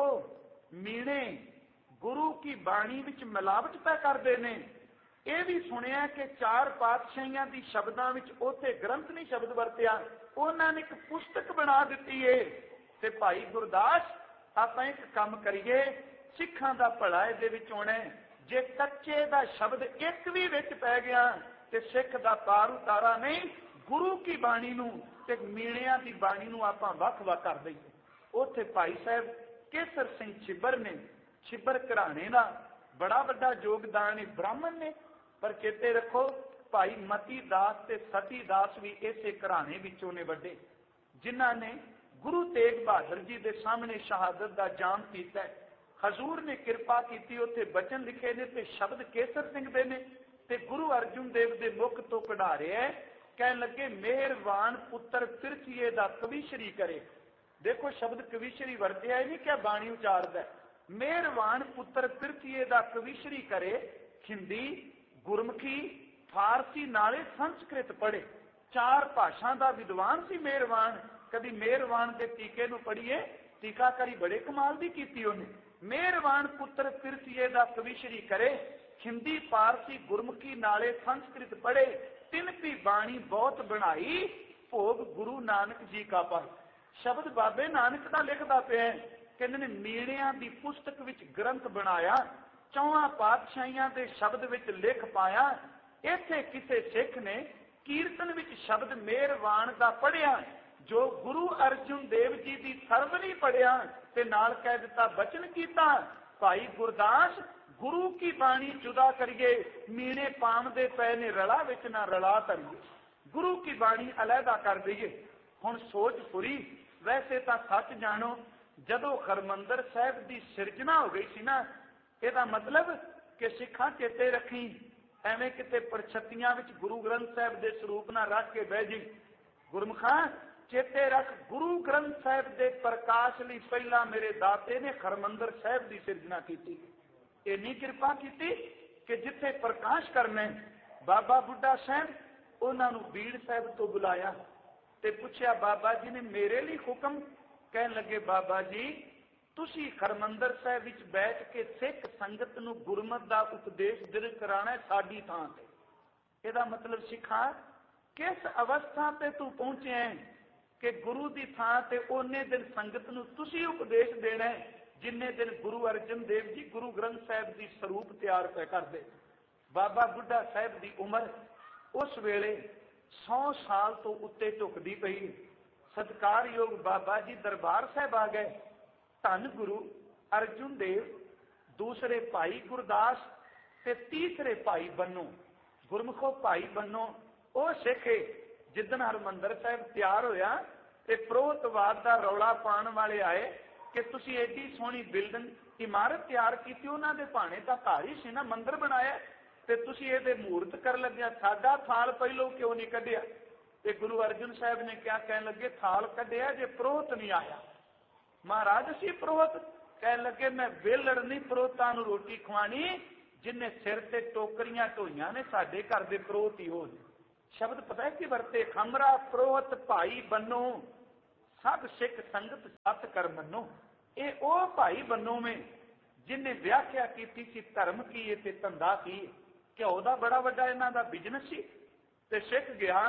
ਮੀਣੇ ਗੁਰੂ ਕੀ ਬਾਣੀ ਵਿੱਚ ਮਿਲਾਵਟ ਪੈ ਕਰਦੇ ਨੇ। ਇਹ ਵੀ ਸੁਣਿਆ ਕਿ ਚਾਰ ਪਾਤਸ਼ਾਹੀਆਂ ਦੀ ਸ਼ਬਦਾਂ ਵਿੱਚ ਉੱਥੇ ਗ੍ਰੰਥ ਨਹੀਂ ਸ਼ਬਦ ਵਰਤਿਆ, ਉਹਨਾਂ ਨੇ ਇੱਕ ਪੁਸਤਕ ਬਣਾ ਦਿੱਤੀ ਏ। ਤੇ ਭਾਈ ਗੁਰਦਾਸ ਆਪਾਂ ਇੱਕ ਕੰਮ ਕਰੀਏ, ਸਿੱਖਾਂ ਦਾ ਭਲਾ ਇਹਦੇ ਵਿੱਚ ਹੋਣਾ। ਜੇ ਕੱਚੇ ਦਾ ਸ਼ਬਦ ਇੱਕ ਵੀ ਵਿੱਚ ਪੈ ਗਿਆ ਤੇ ਸਿੱਖ ਦਾ ਪਾਰ ਉਤਾਰਾ ਨਹੀਂ। ਗੁਰੂ ਕੀ ਬਾਣੀ ਨੂੰ ਤੇ ਮੀਣਿਆਂ ਦੀ ਬਾਣੀ ਨੂੰ ਆਪਾਂ ਵੱਖ ਵੱਖ ਕਰ ਦਈਏ। ਉੱਥੇ ਭਾਈ ਸਾਹਿਬ ਕੇਸਰ ਸਿੰਘ ਛਿੱਬਰ ਨੇ, ਛਿੱਬਰ ਘਰਾਣੇ ਦਾ ਬੜਾ ਵੱਡਾ ਯੋਗਦਾਨ ਹੈ, ਬ੍ਰਾਹਮਣ ਨੇ, ਪਰ ਚੇਤੇ ਰੱਖੋ ਭਾਈ ਮਤੀ ਦਾਸ ਤੇ ਸਤੀ ਦਾਸ ਵੀ ਇਸੇ ਘਰਾਣੇ ਵਿੱਚੋਂ ਨੇ ਵੱਡੇ, ਜਿਨ੍ਹਾਂ ਨੇ ਗੁਰੂ ਤੇਗ ਬਹਾਦਰ ਜੀ ਦੇ ਸਾਹਮਣੇ ਸ਼ਹਾਦਤ ਦਾ ਜਾਮ ਕੀਤਾ। ਹਜ਼ੂਰ ਨੇ ਕਿਰਪਾ ਕੀਤੀ, ਉੱਥੇ ਬਚਨ ਲਿਖੇ ਨੇ ਤੇ ਸ਼ਬਦ ਕੇਸਰ ਸਿੰਘ ਦੇ ਨੇ ਤੇ ਗੁਰੂ ਅਰਜਨ ਦੇਵ ਦੇ ਮੁਖ ਤੋਂ ਕਢਾ ਰਿਹਾ। ਕਹਿਣ ਲੱਗੇ ਮਿਹਰਵਾਨ ਪੁੱਤਰ ਪਿਰਥੀਏ ਦਾ ਕਵੀਸ਼ਰੀ ਕਰੇ। ਦੇਖੋ ਸ਼ਬਦ ਕਵੀਸ਼ਰੀ ਵਰਤਿਆ ਨਹੀਂ ਕਿ ਬਾਣੀ ਉਚਾਰਦਾ। ਮਿਹਰਵਾਨ ਪੁੱਤਰ ਪਿਰਥੀਏ ਦਾ ਕਵੀਸ਼ਰੀ ਕਰੇ। ਹਿੰਦੀ, ਗੁਰਮੁਖੀ, ਫਾਰਸੀ ਨਾਲੇ ਸੰਸਕ੍ਰਿਤ ਪੜ੍ਹੇ। ਚਾਰ ਭਾਸ਼ਾ ਦਾ ਵਿਦਵਾਨ ਸੀ ਮਿਹਰਵਾਨ। ਕਦੀ ਮਿਹਰਵਾਨ ਦੇ ਟੀਕੇ ਨੂੰ ਪੜ੍ਹੀਏ, ਟੀਕਾਕਾਰੀ ਬੜੇ ਕਮਾਲ ਦੀ ਕੀਤੀ ਉਹਨੇ। ਮਿਹਰਵਾਨ ਪੁੱਤਰ ਪਿਰਥੀਏ ਦਾ ਕਵੀਸ਼ਰੀ ਕਰੇ। ਹਿੰਦੀ, ਫਾਰਸੀ, ਗੁਰਮੁਖੀ ਨਾਲੇ ਸੰਸਕ੍ਰਿਤ ਪੜ੍ਹੇ। ਤਿੰਨ ਵੀ ਬਾਣੀ ਬਹੁਤ ਬਣਾਈ, ਭੋਗ ਗੁਰੂ ਨਾਨਕ ਜੀ ਕਾ ਪਾਈ। ਸ਼ਬਦ ਬਾਬੇ ਨਾਨਕ ਦਾ ਲਿਖਦਾ ਪਿਆ। ਕਹਿੰਦੇ ਨੇ ਮੀਣਿਆਂ ਦੀ ਪੁਸਤਕ ਵਿੱਚ ਗ੍ਰੰਥ ਬਣਾਇਆ, ਚੌਹਾਂ ਪਾਤਸ਼ਾਹੀਆਂ ਦੇ ਸ਼ਬਦ ਵਿੱਚ ਲਿਖ ਪਾਇਆ। ਇੱਥੇ ਕਿਸੇ ਸਿੱਖ ਨੇ ਕੀਰਤਨ ਵਿੱਚ ਸ਼ਬਦ ਮਿਹਰਵਾਨ ਦਾ ਪੜ੍ਹਿਆ, ਜੋ ਗੁਰੂ ਅਰਜਨ ਦੇਵ ਜੀ ਦੀ ਸਰਵਣੀ ਪੜ੍ਹਿਆ ਤੇ ਨਾਲ ਕਹਿ ਦਿੱਤਾ, ਬਚਨ ਕੀਤਾ, ਭਾਈ ਗੁਰਦਾਸ ਗੁਰੂ ਕੀ ਬਾਣੀ ਜੁਦਾ ਕਰੀਏ, ਮੀਣੇ ਪਾਮਦੇ ਪਏ ਨੇ ਰਲਾ ਵਿੱਚ ਨਾ ਰਲਾ ਧਰੀਏ, ਗੁਰੂ ਕੀ ਬਾਣੀ ਅਲੱਗਾ ਕਰ ਦਈਏ। ਹੁਣ ਸੋਚ ਪੂਰੀ। ਵੈਸੇ ਤਾਂ ਸੱਚ ਜਾਣੋ, ਜਦੋਂ ਹਰਮੰਦਰ ਸਾਹਿਬ ਦੀ ਸਿਰਜਣਾ ਹੋ ਗਈ ਸੀ ਨਾ, ਇਹਦਾ ਮਤਲਬ ਕਿ ਸਿੱਖਾਂ ਚੇਤੇ ਰੱਖੀ, ਐਵੇਂ ਕਿਤੇ ਪਰਛਤੀਆਂ ਵਿੱਚ ਗੁਰੂ ਗ੍ਰੰਥ ਸਾਹਿਬ ਦੇ ਸਰੂਪ ਨਾਲ ਰੱਖ ਕੇ ਬਹਿ ਜੀ। ਗੁਰਮੁਖਾਂ ਚੇਤੇ ਰੱਖ, ਗੁਰੂ ਗ੍ਰੰਥ ਸਾਹਿਬ ਦੇ ਪ੍ਰਕਾਸ਼ ਲਈ ਪਹਿਲਾਂ ਮੇਰੇ ਦਾਤੇ ਨੇ ਹਰਮੰਦਰ ਸਾਹਿਬ ਦੀ ਸਿਰਜਣਾ ਕੀਤੀ। ਇੰਨੀ ਕਿਰਪਾ ਕੀਤੀ ਕਿ ਜਿੱਥੇ ਪ੍ਰਕਾਸ਼ ਕਰਨਾ, ਬਾਬਾ ਬੁੱਢਾ ਸਾਹਿਬ ਉਹਨਾਂ ਨੂੰ ਬੀੜ ਸਾਹਿਬ ਤੋਂ ਬੁਲਾਇਆ ਤੇ ਪੁੱਛਿਆ, ਬਾਬਾ ਜੀ ਨੇ ਮੇਰੇ ਲਈ ਹੁਕਮ? ਕਹਿਣ ਲੱਗੇ, ਬਾਬਾ ਜੀ ਤੁਸੀਂ ਹਰਮੰਦਰ ਸਾਹਿਬ ਵਿੱਚ ਬੈਠ ਕੇ ਸਿੱਖ ਸੰਗਤ ਨੂੰ ਗੁਰਮਤਿ ਦਾ ਉਪਦੇਸ਼ ਦਿਲ ਕਰਾਣਾ ਸਾਡੀ ਥਾਂ ਤੇ। ਇਹਦਾ ਮਤਲਬ ਸਿੱਖਾਂ ਕਿਸ ਅਵਸਥਾ ਤੇ ਤੂੰ ਪਹੁੰਚਿਆ ਕਿ ਗੁਰੂ ਦੀ ਥਾਂ ਤੇ ਉਹਨੇ ਦਿਨ ਸੰਗਤ ਨੂੰ ਤੁਸੀਂ ਉਪਦੇਸ਼ ਦੇਣਾ ਜਿੰਨੇ ਦਿਨ ਗੁਰੂ ਅਰਜਨ ਦੇਵ ਜੀ ਗੁਰੂ ਗ੍ਰੰਥ ਸਾਹਿਬ ਦੀ ਸਰੂਪ ਤਿਆਰ ਪੈ ਕਰਦੇ। ਬਾਬਾ ਬੁੱਢਾ ਸਾਹਿਬ ਦੀ ਉਮਰ ਉਸ ਵੇਲੇ ਸੌ ਸਾਲ ਤੋਂ ਉੱਤੇ ਝੁਕਦੀ ਪਈ। ਸਤਿਕਾਰਯੋਗ ਬਾਬਾ ਜੀ ਦਰਬਾਰ ਸਾਹਿਬ ਆ ਗਏ। ਧੰਨ ਗੁਰੂ ਅਰਜਨ ਦੇਵ, ਦੂਸਰੇ ਭਾਈ ਗੁਰਦਾਸ ਤੇ ਤੀਸਰੇ ਭਾਈ ਬੰਨੋ। ਗੁਰਮੁਖੋ ਭਾਈ ਬੰਨੋ ਉਹ ਸਿੱਖ ਜਿੱਦਣ ਹਰਮੰਦਰ ਸਾਹਿਬ ਤਿਆਰ ਹੋਇਆ ਤੇ ਪ੍ਰੋਤਵਾਦ ਦਾ ਰੌਲਾ ਪਾਉਣ ਵਾਲੇ ਆਏ ਕਿ ਤੁਸੀਂ ਐਡੀ ਸੋਹਣੀ ਬਿਲਡਿੰਗ ਇਮਾਰਤ ਤਿਆਰ ਕੀਤੀ, ਉਹਨਾਂ ਦੇ ਭਾਣੇ ਤਾਂ ਘਰ ਹੀ ਸੀ ਨਾ, ਮੰਦਿਰ ਬਣਾਇਆ, ਤੇ ਤੁਸੀਂ ਇਹਦੇ ਮੂਰਤ ਕਰਨ ਲੱਗਿਆ, ਸਾਡਾ ਥਾਲ ਪਹਿਲੋਂ ਕਿਉਂ ਨਹੀਂ ਕੱਢਿਆ? ਤੇ ਗੁਰੂ ਅਰਜਨ ਸਾਹਿਬ ਨੇ ਕਿਹਾ, ਕਹਿਣ ਲੱਗੇ ਥਾਲ ਕੱਢਿਆ ਜੇ ਪ੍ਰੋਤ ਨਹੀਂ ਆਇਆ। ਮਹਾਰਾਜ ਸੀ ਪ੍ਰੋਤ? ਕਹਿਣ ਲੱਗੇ ਮੈਂ ਵੇਲੜ ਨਹੀਂ ਪ੍ਰੋਤਾਂ ਨੂੰ ਰੋਟੀ ਖਵਾਣੀ, ਜਿੰਨੇ ਸਿਰ ਤੇ ਟੋਕਰੀਆਂ ਢੋਈਆਂ ਨੇ ਸਾਡੇ ਘਰ ਦੇ ਪ੍ਰੋਤ ਹੀ ਹੋ। शब्द पता है कि वरते, खमरा प्रोहत भाई बनो सब सिख संगत सत कर मनो। ये ओ भाई बनो में जिन्हें व्याख्या की सी धर्म की ते धंधा की। घ्यो का बड़ा वड्डा इन्हां दा बिजनस सी ते सिख गया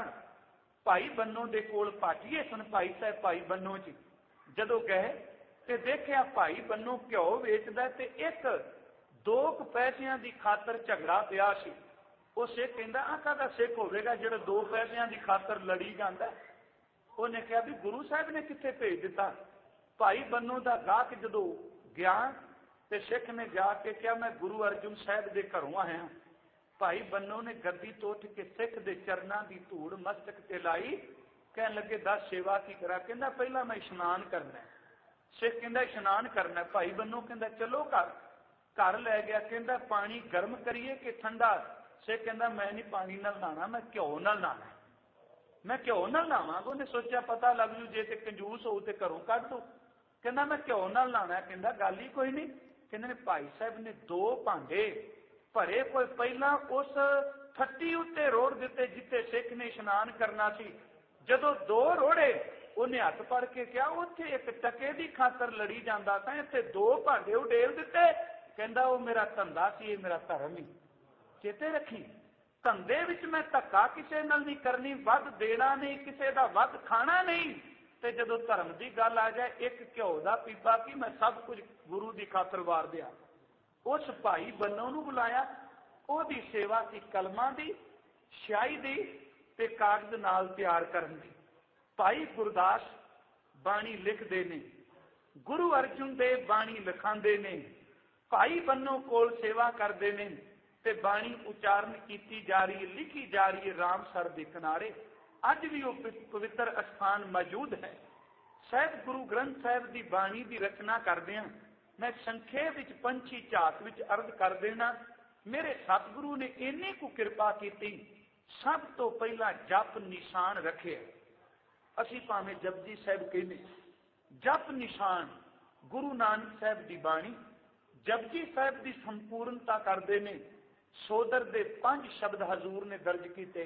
भाई बनो दे कोल भाटिए सन भाई साहब भाई बनो जी। जदों गए ते देखिया भाई बनो घ्यो वेचदा ते एक दो पैसिਆਂ की खातर झगड़ा पिया सी। वो सिख कहंदा आ काहदा सिख होवेगा जिहड़ा दो पैसिਆਂ की खातर लड़ी जांदा। उन्हें कहा भी गुरु साहब ने कित्थे भेज दिता। भाई बनो का गाहक जदों गया ते सिख ने जाके क्या मैं गुरु अर्जुन साहब के घरों आया। भाई बनो ने गद्दी तो उठ के सिख के चरणों की धूड़ मस्तक ते लाई। कहन लगे दस सेवा की करा। कहंदा पहला मैं इशनान करना। सिख कहंदा इशनान करना। भाई बनो कहंदा चलो घर। घर लै गया। कहंदा पानी गर्म करिए कि ठंडा। सिख कहंदा मैं नहीं पानी नाल नहाना, मैं घ्यो नाल नहाना। मैं घ्यो नाल नहावांगा। उन्हें सोचा पता लग जू जे ते कंजूस हो ते घरों कढ दो। कहंदा मैं घ्यो नाल नहाना। कहंदा गल ही कोई नहीं। कहंदे ने भाई साहब ने दो भांडे भरे कोई पहला उस फट्टी उत्ते रोड़ दिते जिते सिख ने इशनान करना सी। जदों दो रोड़े उन्हें हथ फड़ के कहा उत्थे एक टके की खातर लड़ी जांदा तां इत्थे दो भांडे उडेल दिते। कहंदा वो मेरा धंधा सी, मेरा धर्म ही। चेते रखी धंधे विच मैं धक्का किसी नाल नहीं करनी, वध देना नहीं, किसी का वध खाना नहीं। ते जदों धर्म की गल आ जाए एक घ्यो का पीपा की मैं सब कुछ गुरु की खातर वार दिया। उस भाई बनो नूं बुलाया। ओदी सेवा की कलमां दी, स्याही दी ते कागज नाल तैयार करन दी। भाई गुरदास बाणी लिखदे ने, गुरु अर्जुन देव बाणी लिखांदे ने, भाई बनो कोल सेवा करदे ने ते बाणी उचारण कीती जा रही, लिखी जा रही रामसर दे किनारे। अज भी वो पवित्र स्थान मौजूद है। साहिब गुरु ग्रंथ साहिब की बाणी की रचना करदे मैं संखेप विच पंछी झात विच अर्ज कर देना। मेरे सतगुरु ने इन्नी को कृपा की। सब तो पहला जप निशान रखे। असी भावें जपजी साहिब कहने, जप निशान गुरु नानक साहिब की बाणी जपजी साहिब की संपूर्णता करते हैं। सोदर दे पंज शब्द हजूर ने दर्ज किए।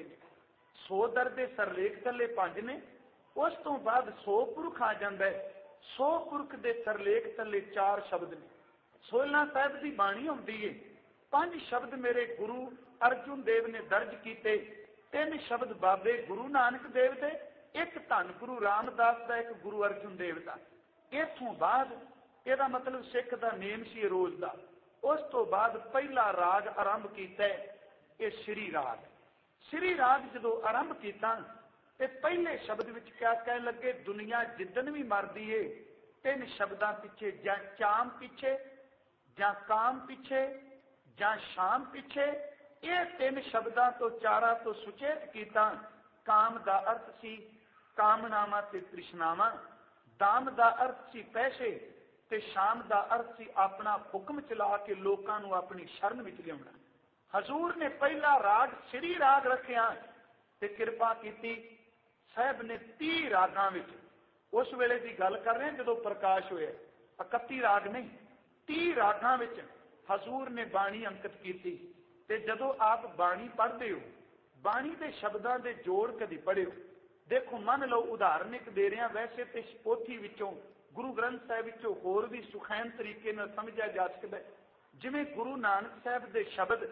सोदर दे सरलेख थले पंज ने, उस तो बाद सौ पुरख आ जाता है। सौ पुरख दे सरलेख थले चार शब्द ने। सोलह साहिब की बाणी आती है। पंज शब्द मेरे गुरु अर्जुन देव ने दर्ज किए। तीन शब्द बाबे गुरु नानक देव दे, एक धन गुरु रामदास का, एक गुरु अर्जुन देव का। इथों बाद यदा मतलब सिख का नेम सी रोज का। उस तो बाद पहला राग आरंभ किया ये श्री राग। श्री राग जो आरंभ किया ते पहले शब्द विच क्या कह लगे, दुनिया जिदन भी मरदी है तीन शब्दां पिछे, जां चाम पिछे, जां काम पिछे, जां शाम पिछे। ये तीन शब्दां तो चारा तो सुचेत किया। काम का अर्थ सी कामनावां ते तृष्णावां, दाम का अर्थ सी पैसे, ते शाम का अर्थ सी अपना हुक्म चला के लोकां नूं अपनी शरण विच लियाउणा। हजूर ने पहला राग श्री राग रखिया ते कृपा की। साहब ने तीह रागां विच, उस वेले की गल कर रहे हैं जदों प्रकाश होया, इकत्ती राग नहीं, तीह रागां विच हजूर ने बाणी अंकित की। ते जदों आप बाणी पढ़ते हो, बाणी के शब्दों के जोड़ कभी पढ़ियो। देखो मन लो उदाहरण एक दे रहा, वैसे तो पोथी विचों गुरु ग्रंथ साहिब विचों होर भी सुखैन तरीके नाल समझा जा सकता है। जिवें गुरु नानक साहिब के शब्द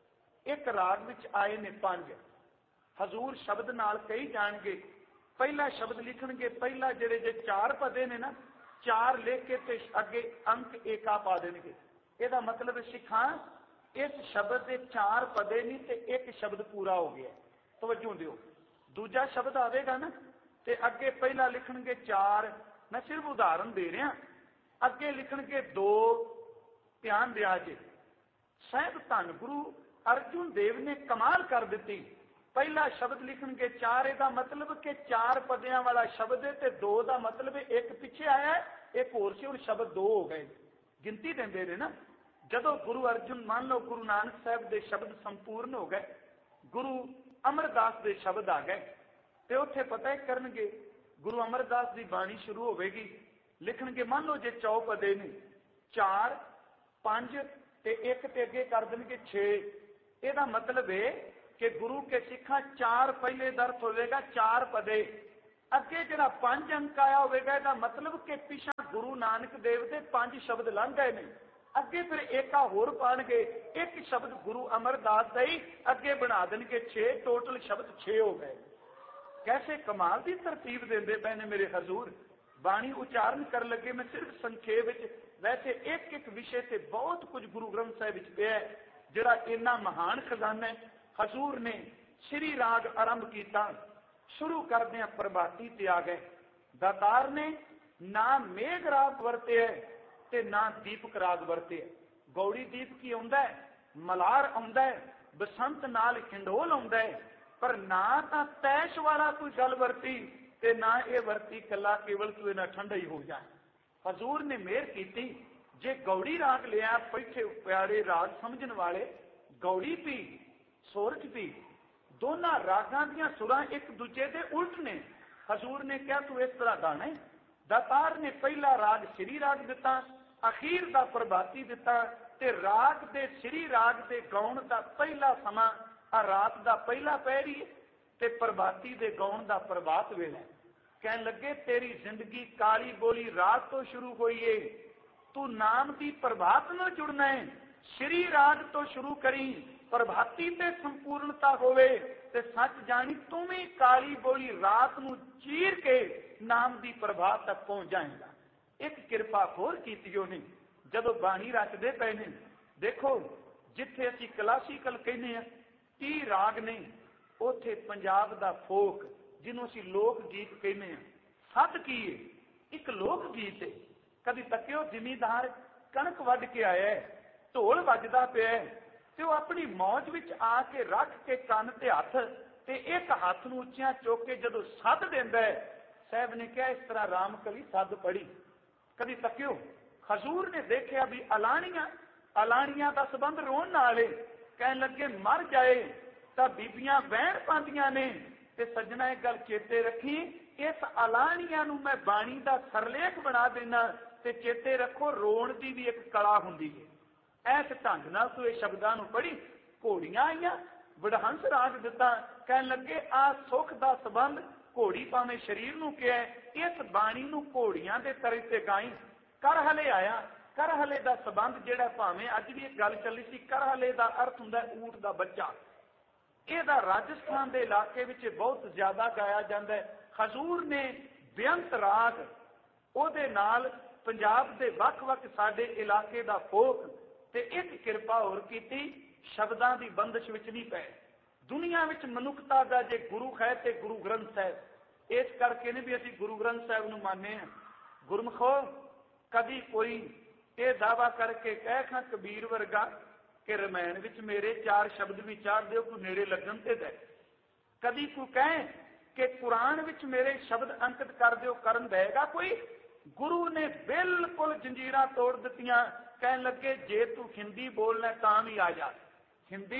एक राग विच आए ने पंज, हजूर शब्द नाल कही जाणगे। पहला शब्द लिखणगे, पहला जिहड़े जे चार पदे ने ना, चार लिख के ते अगे अंक एका पा देणगे। इहदा मतलब सिखां इस शब्द के चार पदे नहीं ते एक शब्द पूरा हो गया। तवज्जो दिओ, दूजा शब्द आवेगा ना ते अगे पहला लिखणगे चार, मैं सिर्फ उदाहरण दे रहा, अगे लिखणगे दो, ध्यान दिया जे। साहिब धन गुरु अर्जुन देव ने कमाल कर दी। पहला शब्द लिखणगे चार, इसका मतलब कि चार पदियां वाला शब्द है, ते दो का मतलब एक पिछे आया है, एक होर सी, हुण शब्द दो हो गए। गिनती देंदे ने ना। जदों गुरु अर्जुन मान लो गुरु नानक साहब के शब्द संपूर्ण हो गए, गुरु अमरदास के शब्द आ गए, तो उत्थे पता है करनगे गुरु अमरदास की बाणी शुरू होगी। लिखणगे मान लो जे चौपदे ने चार पांच ते एक ते अगे कर देंगे छे। ਇਹਦਾ मतलब है कि गुरु के सिखा चार पहले दर्थ होगा, चार पदे अगे जरा पांच अंक आया होगा, इसका मतलब कि पिछा गुरु नानक देव के पांच शब्द लंघ गए ने। अगे फिर एक होर पाएंगे, एक शब्द गुरु अमरदास का ही अगे बना देंगे छे, टोटल शब्द छे हो गए। कैसे कमाल की तरतीब देंदे पे ने मेरे हजूर। बाणी उच्चारण कर लगे मैं सिर्फ संखेप विच, वैसे एक एक विषय से बहुत कुछ गुरु ग्रंथ साहिब विच पिया है जिहड़ा इन्ना महान खजाना है। हजूर ने श्री राग आरंभ किया, शुरू करदे प्रभाती ते आ गए। दातार ने ना मेघ राग वरते है ते ना दीपक राग वरते है। गौड़ी दीप की आउंदा है, मलार आउंदा है, बसंत नाल खिंडोल आउंदा है, पर ना तां तैश वाला कोई गल वरती ते ना ये वरती कला केवल तू इना ठंडा ही हो जाए। हजूर ने मेहर की, जे गौड़ी राग लिया पैठे प्यारे राग समझन वाले गौड़ी पी सोरठ पी, दोनों रागां दियां सुरां एक दूजे दे उल्ट ने। हजूर ने कहा तू इस तरह गाना है। दातार ने पहला राग श्री राग दिता, अखीर दा प्रभाती दिता, ते राग दे श्री राग दे गाउण दा पहला समा आ रात दा पहला पहरी ते प्रभाती दे गाउण दा प्रभात वेला। कहन लगे तेरी जिंदगी काली बोली रात तो शुरू हुई है, तू नाम दी प्रभात न जुड़ना है, श्री राग तो शुरू करी, प्रभाती ते संपूर्णता होवे ते सच जानी तू भी काली बोली रात नू चीर के नाम दी प्रभात तक पहुंच जाएगा। एक कृपा होर कीती ने जदों बाणी रचदे पे ने, देखो जिथे असीं क्लासीकल कहने हैं ती राग ने, उथे पंजाब दा फोक जिन्हों असीं लोक गीत कहने हैं सत की है, एक लोक गीत है। कभी तकियो जिमीदार कणक वढ के आया है, ढोल वजदा पिया है ते वो अपनी मौज विच आके रख के कन ते हथ ते एक हाथ नूं उच्चियां चुक के जदों सद देंदा है, साहब ने कहा इस तरह राम कली सद पढ़ी। कभी तकियो हजूर ने देखिया भी अलाणियां अलाणियां दा संबंध रोण नाल है, कहन लगे मर जाए तां बीबियां वहण पांदियां ने ते सज्जना एक गल चेते रखी, इस अलाणियां नूं मैं बाणी दा सरलेख बना देना ते चेते रखो रोण दी भी एक कला हुंदी है। ऐस ढंग नाल तू इह शब्दां नूं पढ़ी। घोड़ियां आईयां, वडहंस राग दिता, कहन लगे आ सुख दा संबंध घोड़ी भावें शरीर नूं किहा, इस बाणी नूं घोड़ियां दे तरे ते गाई। करहले आया, करहले दा संबंध जिहड़ा भावें अज भी एक गल चली सी, करहले दा अर्थ हुंदा ऊंट दा बच्चा। ਇਹਦਾ राजस्थान के इलाके विच बहुत ज्यादा गाया जाता है। हजूर ने बेअंत राग ਉਹਦੇ नाल पंजाब के वख-वख साडे इलाके दा फोक ते एक कृपा होर कीती, शब्दां दी बंदिश विच नहीं पए। दुनिया विच मनुखता दा जे गुरु है ते गुरु ग्रंथ साहिब, इस करके ने भी असीं गुरु ग्रंथ साहिब नूं मानने हैं। गुरमुखो कभी कोई ये दावा करके कह खां कबीर वर्गा कि रमैन विच मेरे चार शब्द विचार दिओ कोई नेड़े लगन ते दे, कभी कोई कहे कि कुरान विच मेरे शब्द अंकित कर दिओ करन देगा कोई। गुरु ने बिल्कुल जंजीरां तोड़ दित्तियां, कहन लगे जे तू हिंदी बोलना तां भी आ जा। हिंदी,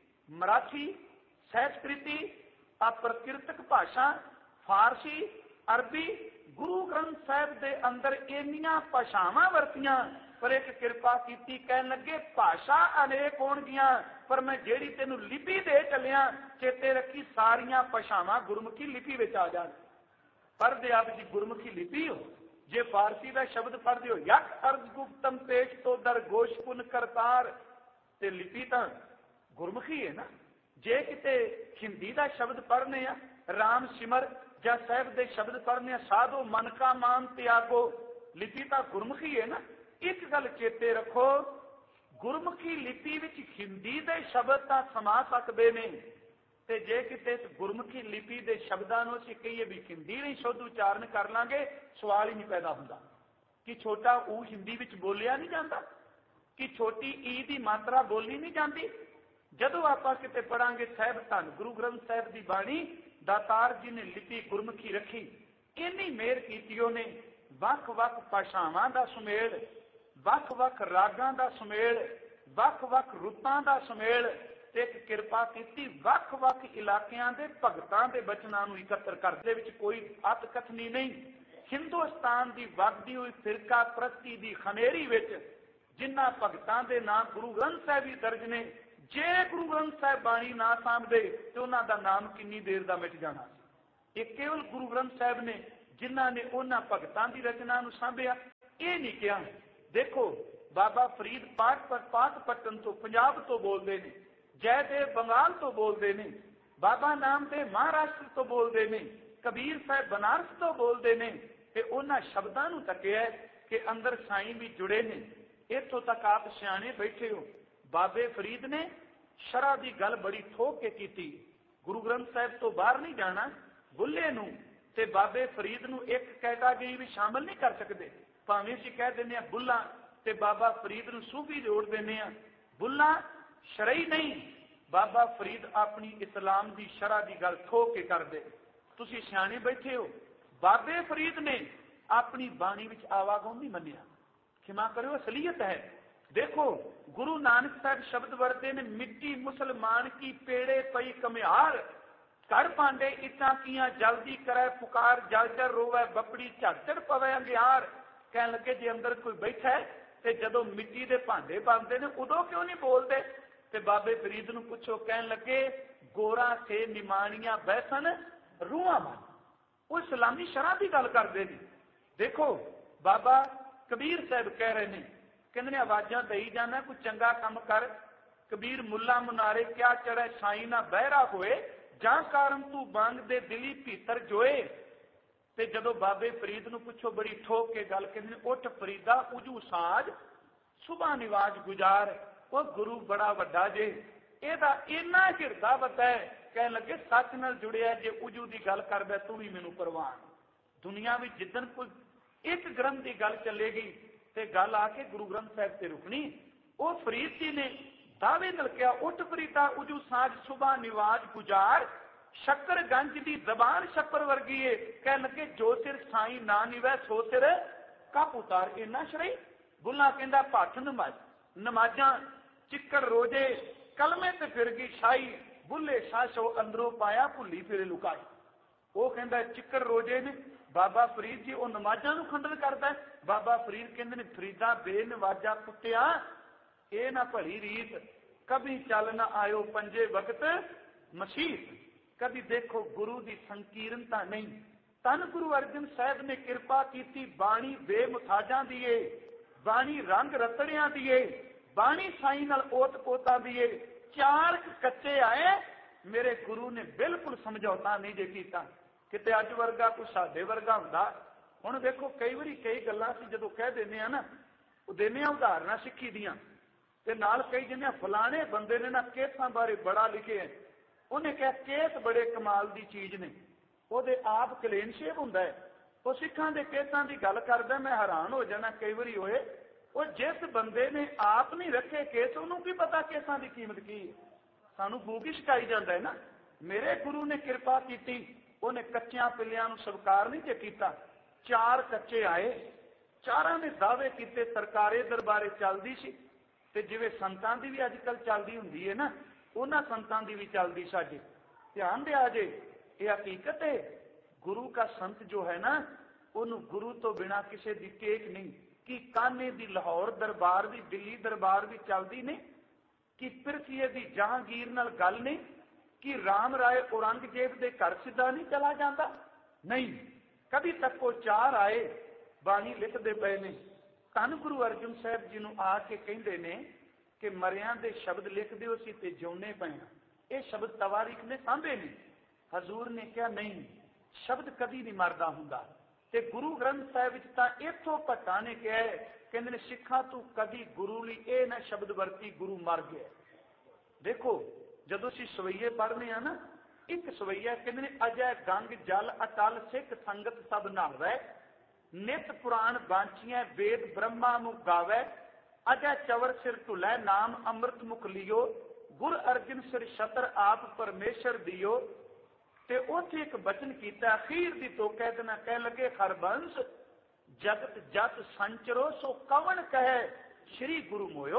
मराठी, संस्कृति, अप्राकृतिक भाषा, फारसी, अरबी, गुरु ग्रंथ साहिब दे अंदर इन्नियां भाषावां वरतियां, पर एक कृपा की, कहन लगे भाषा अनेक होणगियां पर मैं जेड़ी तेनू लिपि दे चलिया चेते रखी सारियां भाषावां गुरमुखी लिपि विच आ जाण। पढ़दे आप जी गुरमुखी लिपि हो, जे फारसी का शब्द पढ़दे हो यक अर्ज गुप्तम पेश तो दर गोश पुन करतार, ते लिपि तां गुरमुखी है ना। जे किते हिंदी का शब्द पढ़ने आ राम सिमर जां साहिब दे शब्द पढ़ने साधो मन का मान त्यागो, लिपि तां गुरमुखी है ना। एक गल चेते रखो, गुरमुखी लिपि विच हिंदी दे शब्द तां समा सकदे ने, ते जे किते गुरमुखी लिपि दे शब्दां नूं असीं कहीए भी हिंदी नहीं शुद्ध उच्चारण कर लांगे, सवाल ही नहीं पैदा हुंदा कि छोटा ऊ हिंदी विच बोलिया नहीं जाता, कि छोटी ई दी मात्रा बोली नहीं जाती। जदों आपां किते पढ़ांगे साहिब धन गुरु ग्रंथ साहिब दी बाणी, दातार जी ने लिपि गुरमुखी रखी। इन्नी मेहर कीती उहने, वख-वख भाषावां दा सुमेल, वख-वख रागां दा सुमेल, वख-वख रुतां दा सुमेल, ते एक कृपा की वख-वख इलाकियां दे भगतां दे बचनां नूं इकत्र करदे विच कोई अत कथनी नहीं। हिंदुस्तान दी वगदी हुई फिरका प्रस्ती दी खनेरी विच जिन्हां भगतां दे नाम गुरु ग्रंथ साहिब ही दर्ज ने, जे गुरु ग्रंथ साहिब बाणी ना सामभे तो उन्हां दा नाम किन्नी देर दा मिट जाना। ये केवल गुरु ग्रंथ साहिब ने जिन्हां ने उन्हां भगतां दी रचना नूं सामभिया, ये नहीं कहा। देखो बाबा फरीद पाठ पर पाठपट्टन तो पंजाब तो बोलते हैं, जयदेव बंगाल तो बोलते हैं, बाबा नामदेव महाराष्ट्र तो बोलते हैं, कबीर साहब बनारस तो बोलते हैं। ते उन्हां शब्दां नूं तकिया कि अंदर साईं भी जुड़े ने। इत्थों तक आप सियाणे बैठे हो। बाबे फरीद ने शरह की गल बड़ी ठोक के की, गुरु ग्रंथ साहिब तो बाहर नहीं जाना। बुल्ले नूं ते बाबे फरीद नूं एक कैटागरी भी शामिल नहीं कर सकते। भावें असीं कह दिंदे हां बुल्ला ते बाबा फरीद नूं सूफी जोड़ दिंदे हां। बुल्ला शरई नहीं, बाबा फरीद अपनी इस्लाम की शरह की गल ठोक के करदे। तुसीं सियाणे बैठे हो। बाबे फरीद ने अपनी बाणी विच आवागौन नहीं मन्निया, क्षमा करो असलियत है। देखो गुरु नानक साहब शब्द वरते ने, मिट्टी मुसलमान की पेड़े पई कमिहार, कर पांडे इटा किया जल्दी करे पुकार, जल जल रोवे बपड़ी झड़झड़ पवे अंगियार। कह लगे जे अंदर कोई बैठा है ते जदों मिट्टी दे भांडे बनते ने उदों क्यों नहीं बोलते। ते बाबे फरीद नूं पुछो, कह लगे गोरा से निमाणियां बैसन रूहां मन। वो इस्लामी शरह की गल करते हैं। देखो बाबा कबीर साहब कह रहे हैं, कहते आवाजा दई जाना कोई चंगा काम कर। कबीर मुला मुनारे क्या चढ़े साई ना बहरा होए, जां कारण तू बांग दे दिली भीतर जोए। ते जदों बाबे फरीद नूं पुछो बड़ी ठोक के गल, कहते उठ फरीदा उजू साज सुबह निवाज गुजार। वो गुरु बड़ा वड्डा जे, एदा इन्ना हिरदा वड्डा है। कह लगे सच नाल जुड़िया जे उजू की गल करदा तू भी मैनू परवान। दुनिया में जिदन कोई एक ग्रंथ की गल चलेगी ते गल आके गुरु ग्रंथ साहिब से रुकनी। वो फरीद जी ने दावे नाल कहा, उठ फरीदा उजू साज सुबह निवाज गुजार, शक्कर गंज की जबान शक्कर वर्गी है। कह लगे जो सिर साई ना निवै सो सिर कप उतार। इन्ना शरई। बुल्ला कहंदा भट्ठ नमाज नमाजा चिक्कड़ रोजे कलमे ते फिर गई शाही, बुल्ले शाशो अंदरों पाया भुली फिर लुकाई। वो कहंदा चिक्कड़ रोजे ने बाबा फरीद जी वो नमाजा नूं खंडन करता है। बाबा फरीद कहंदे ने फरीदा बेनवाजा कुत्तिया ये ना भली रीत, कभी चल ना आयो पंजे वक्त मसीत। कभी देखो गुरु की संकीर्णता नहीं। तन गुरु अर्जन साहब ने कृपा की, बाणी बेमुथाजा दिए, बाणी रंग रतड़िया दिए, बाणी साई नाल ओत पोता दिए। चार कच्चे आए मेरे गुरु ने बिल्कुल समझौता नहीं जे कीता। किते अज वर्गा कोई साडे वर्गा हुंदा। हुण देखो कई बारी कई गल्लां असीं जदों कह दिंदे आ ना, वो दिंदे आ उदाहरणां सिੱਖੀ ਦੀਆਂ ते नाल कई जिन्हें फलाने बंदे ने ना केसां बारे बड़ा लिखे है। उन्हें कहा केस बड़े कमाल की चीज ने, ਉਹਦੇ आप क्लीन शेव हुंदा है। वो सिखां दे केसां की गल करदा, मैं हैरान हो जाना कई बारी होए। वो जिस बंदे ने आप नहीं रखे केस उन्होंने की पता केसां की कीमत की है। सानू बूक ही शिकाई जाता है ना। मेरे गुरु ने कृपा की, उन्हें कच्चियां पिल्लियां नूं स्वीकार नहीं जे कीता। चार कच्चे आए, चारां ने दावे किए सरकारे दरबारे चलती सी ते जिवें संतां दी भी अजकल चलती हुंदी है ना, उन्हां संतां दी भी चलती साडे। ध्यान दिया जे ये हकीकत है। गुरु का संत जो है ना, उन्होंने गुरु तो बिना किसी दी टेक नहीं। कि काने दी लाहौर दरबार भी दिल्ली दरबार भी चलती नहीं, कि पिरथीए दी जहांगीर नाल गल नहीं, कि राम राय औरंगजेब के घर सीधा नहीं चला जाता नहीं। कभी तक वो चार आए बाणी लिखते पे ने। धन गुरु अर्जन साहब जी नूं आके कहंदे ने कि मरियां दे शब्द लिख दिओ सी ते जिउणे पए। ये शब्द तवारीख ने सांभे ने। हजूर ने कहा नहीं, शब्द कभी नहीं मरदा हुंदा। ते गुरु ग्रंथ साहिब विच तां इथों भट्टा ने कहा है, कहंदे ने सिखा तू कभी गुरु लई ये ना शब्द वरती गुरु मर गया। देखो जदों असीं सवैये पढ़ने आ ना, एक सवैया कहंदे ने अजय गंग जल अटल सिख संगत सब नावै, नित पुराण बांचियां वेद ब्रह्मा मुख गावै, अजय चवर सिर ढुलै नाम अमृत मुख लियो, गुर अर्जन सिर छतर आप परमेश्वर दियो। ते उत्थे एक बचन कीता अखीर दी तो कह देना, कह लगे हरबंस जगत जत संचरो सो कवन कहे श्री गुरु मोयो।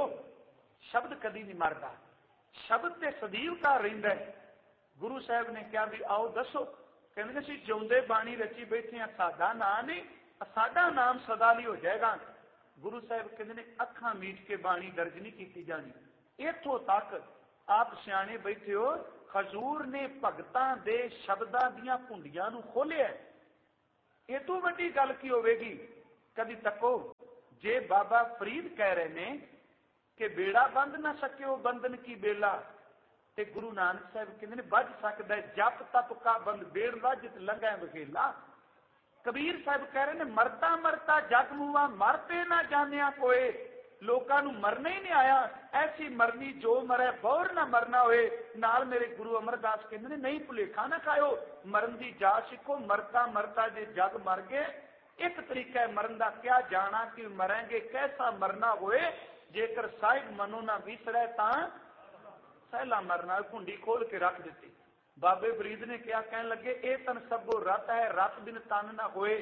शब्द कदी नहीं मरदा, शब्द ते सदीव का रहिंदा है। गुरु साहब ने कहा भी आओ दसो, कहंदे असीं जिउंदे बाणी रची बैठे हां, साडा नाम नहीं, साडा नाम सदा लई हो जाएगा। गुरु साहब कहंदे ने अखां मीट के बाणी दर्ज नहीं की जानी। इथों तक आप सियाणे बैठे हो, हजूर ने भगतां दे शब्दां दीयां कुंडियां नूं खोलिया। ये तो वड्डी गल की होवेगी? कदी तको, जे बाबा फरीद कह रहे ने कि बेड़ा बंध ना सकियो बंधन की बेला, ते गुरु नानक साहब कहते ने बज सकदा जप तप का बंद बेड़ वाजित लंघै वखेला। कबीर साहब कह रहे ने मरता मरता जग मुआ मरते ना जानिया कोई, लोगों नूं मरना ही नहीं आया, ऐसी मरनी जो मरे बौर ना मरना होए। नाल मेरे गुरु अमरदास कहते ने नहीं भुलेखा ना खाओ, मरन की जा सिखो, मरता मरता जे जग मर गए एक तरीका है मरन का, क्या जाना कि मरेंगे कैसा मरना होए, जेकर साहिब मनो ना विसरे तां सहला मरना। कुंडी खोल के रख दी। बाबे फरीद ने क्या कहन लगे, ए तन सबो रत है, रत बिन तन ना होए।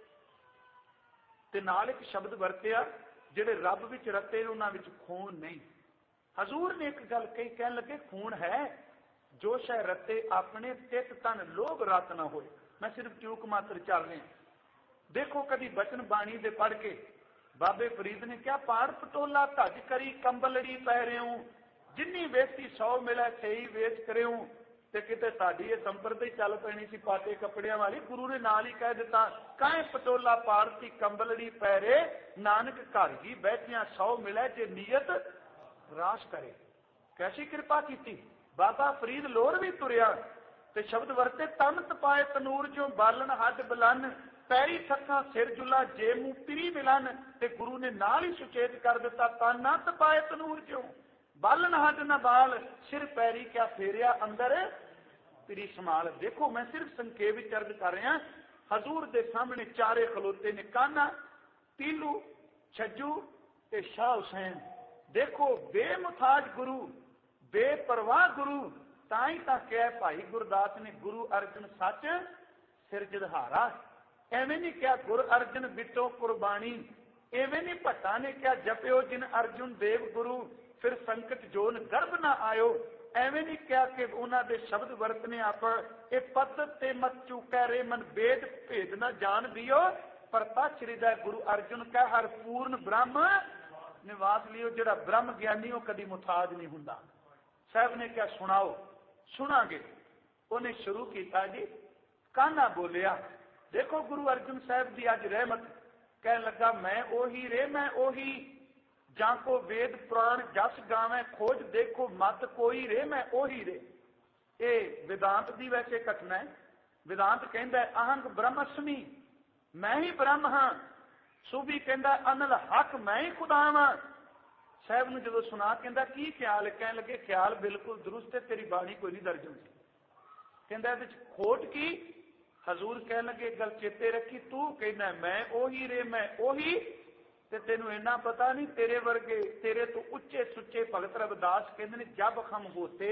ते नाल एक शब्द वरतिया, जेड़े रब विच रते उन्हां विच खून नहीं। हजूर ने एक गल कही, कहन लगे खून है जो शह रते अपने तित तन लोभ रत ना होए। मैं सिर्फ चूक मात्र चल रहा। देखो कभी बचन बाणी दे पढ़ के बाबे फरीद ने क्या, पाड़ पटोला धज करी कंबलड़ी पै रहे हूं, जिन्नी वेचती सौ मिले सही वेच करे हूं। ते किते साडी ये संप्रदाय चल पैनी सी पाटे कपड़ियां वाली, गुरु ने नाल ही कह दिता, काहे पटोला पाड़ती कंबलड़ी पैरे, नानक घर ही बैठिया सौ मिले जे नीयत रास करे। कैसी कृपा की। बाबा फरीद लोर भी तुरिया ते शब्द वरते, तन तपाए तनूर जो बालन हड बलन, पैरी थक्का सिर जुला जे मुंह पिरी मिलन। ते गुरु ने नाल ही सुचेत कर दिता, तन ना तपाए तनूर जो बालन हड न बाल, सिर पैरी क्या फेरिया अंदर पिरी संभाल। देखो मैं सिर्फ संखेप विच अर्ज कर रहा। हजूर दे सामने चारे खलोते ने, कान्हा, पीलू, छज्जू ते शाह हुसैन। देखो बेमुथाज गुरु, बेपरवाह गुरु, ताई तां कह भाई गुरदास ने, गुरु अर्जन सच सिर जदहारा। एवें नहीं क्या गुर अर्जन बिटो कुर्बानी, एवें नहीं भट्टा ने क्या जपियो जिन अर्जुन देव गुरु, फिर संकट जोन गर्भ ना आयो। एवें नहीं क्या कि उन्हां दे शब्द वरतने आप, ए पत ते मत चूकै रे मन वेद भेद ना जान दियो, पर तच हृदय गुरु अर्जुन का हर पूर्ण ब्रह्म निवास लियो। जिहड़ा ब्रह्म ज्ञानी हो कदी मुथाज नहीं हुंदा। साहब ने क्या सुनाओ, सुनांगे। उन्हें शुरू किया जी, कान्हा बोलिया। देखो गुरु अर्जुन साहब की अज रहमत, कह लगा मैं ओही रे मैं ओही, जां को वेद पुराण जस गावे खोज देखो मत कोई रे मैं ओही रे। ये वेदांत की वैसे घटना है। वेदांत कहता है अहंग ब्रह्मस्मी, मैं ही ब्रह्म हाँ। सूफी कहता अनल हक मैं ही खुदा वा। साहब ने जो सुना कहता की ख्याल, कह लगे ख्याल बिल्कुल दुरुस्त है, तेरी बाणी कोई नहीं दर्ज होती। कहता खोट की? हजूर कह लगे गल चेते रखी, तू कहना मैं ओही रे मैं ओही, ते तेनू इन्ना पता नहीं, तेरे वर्गे तेरे तो उच्चे सुच्चे भगत रविदास कहते ने, जब हम होते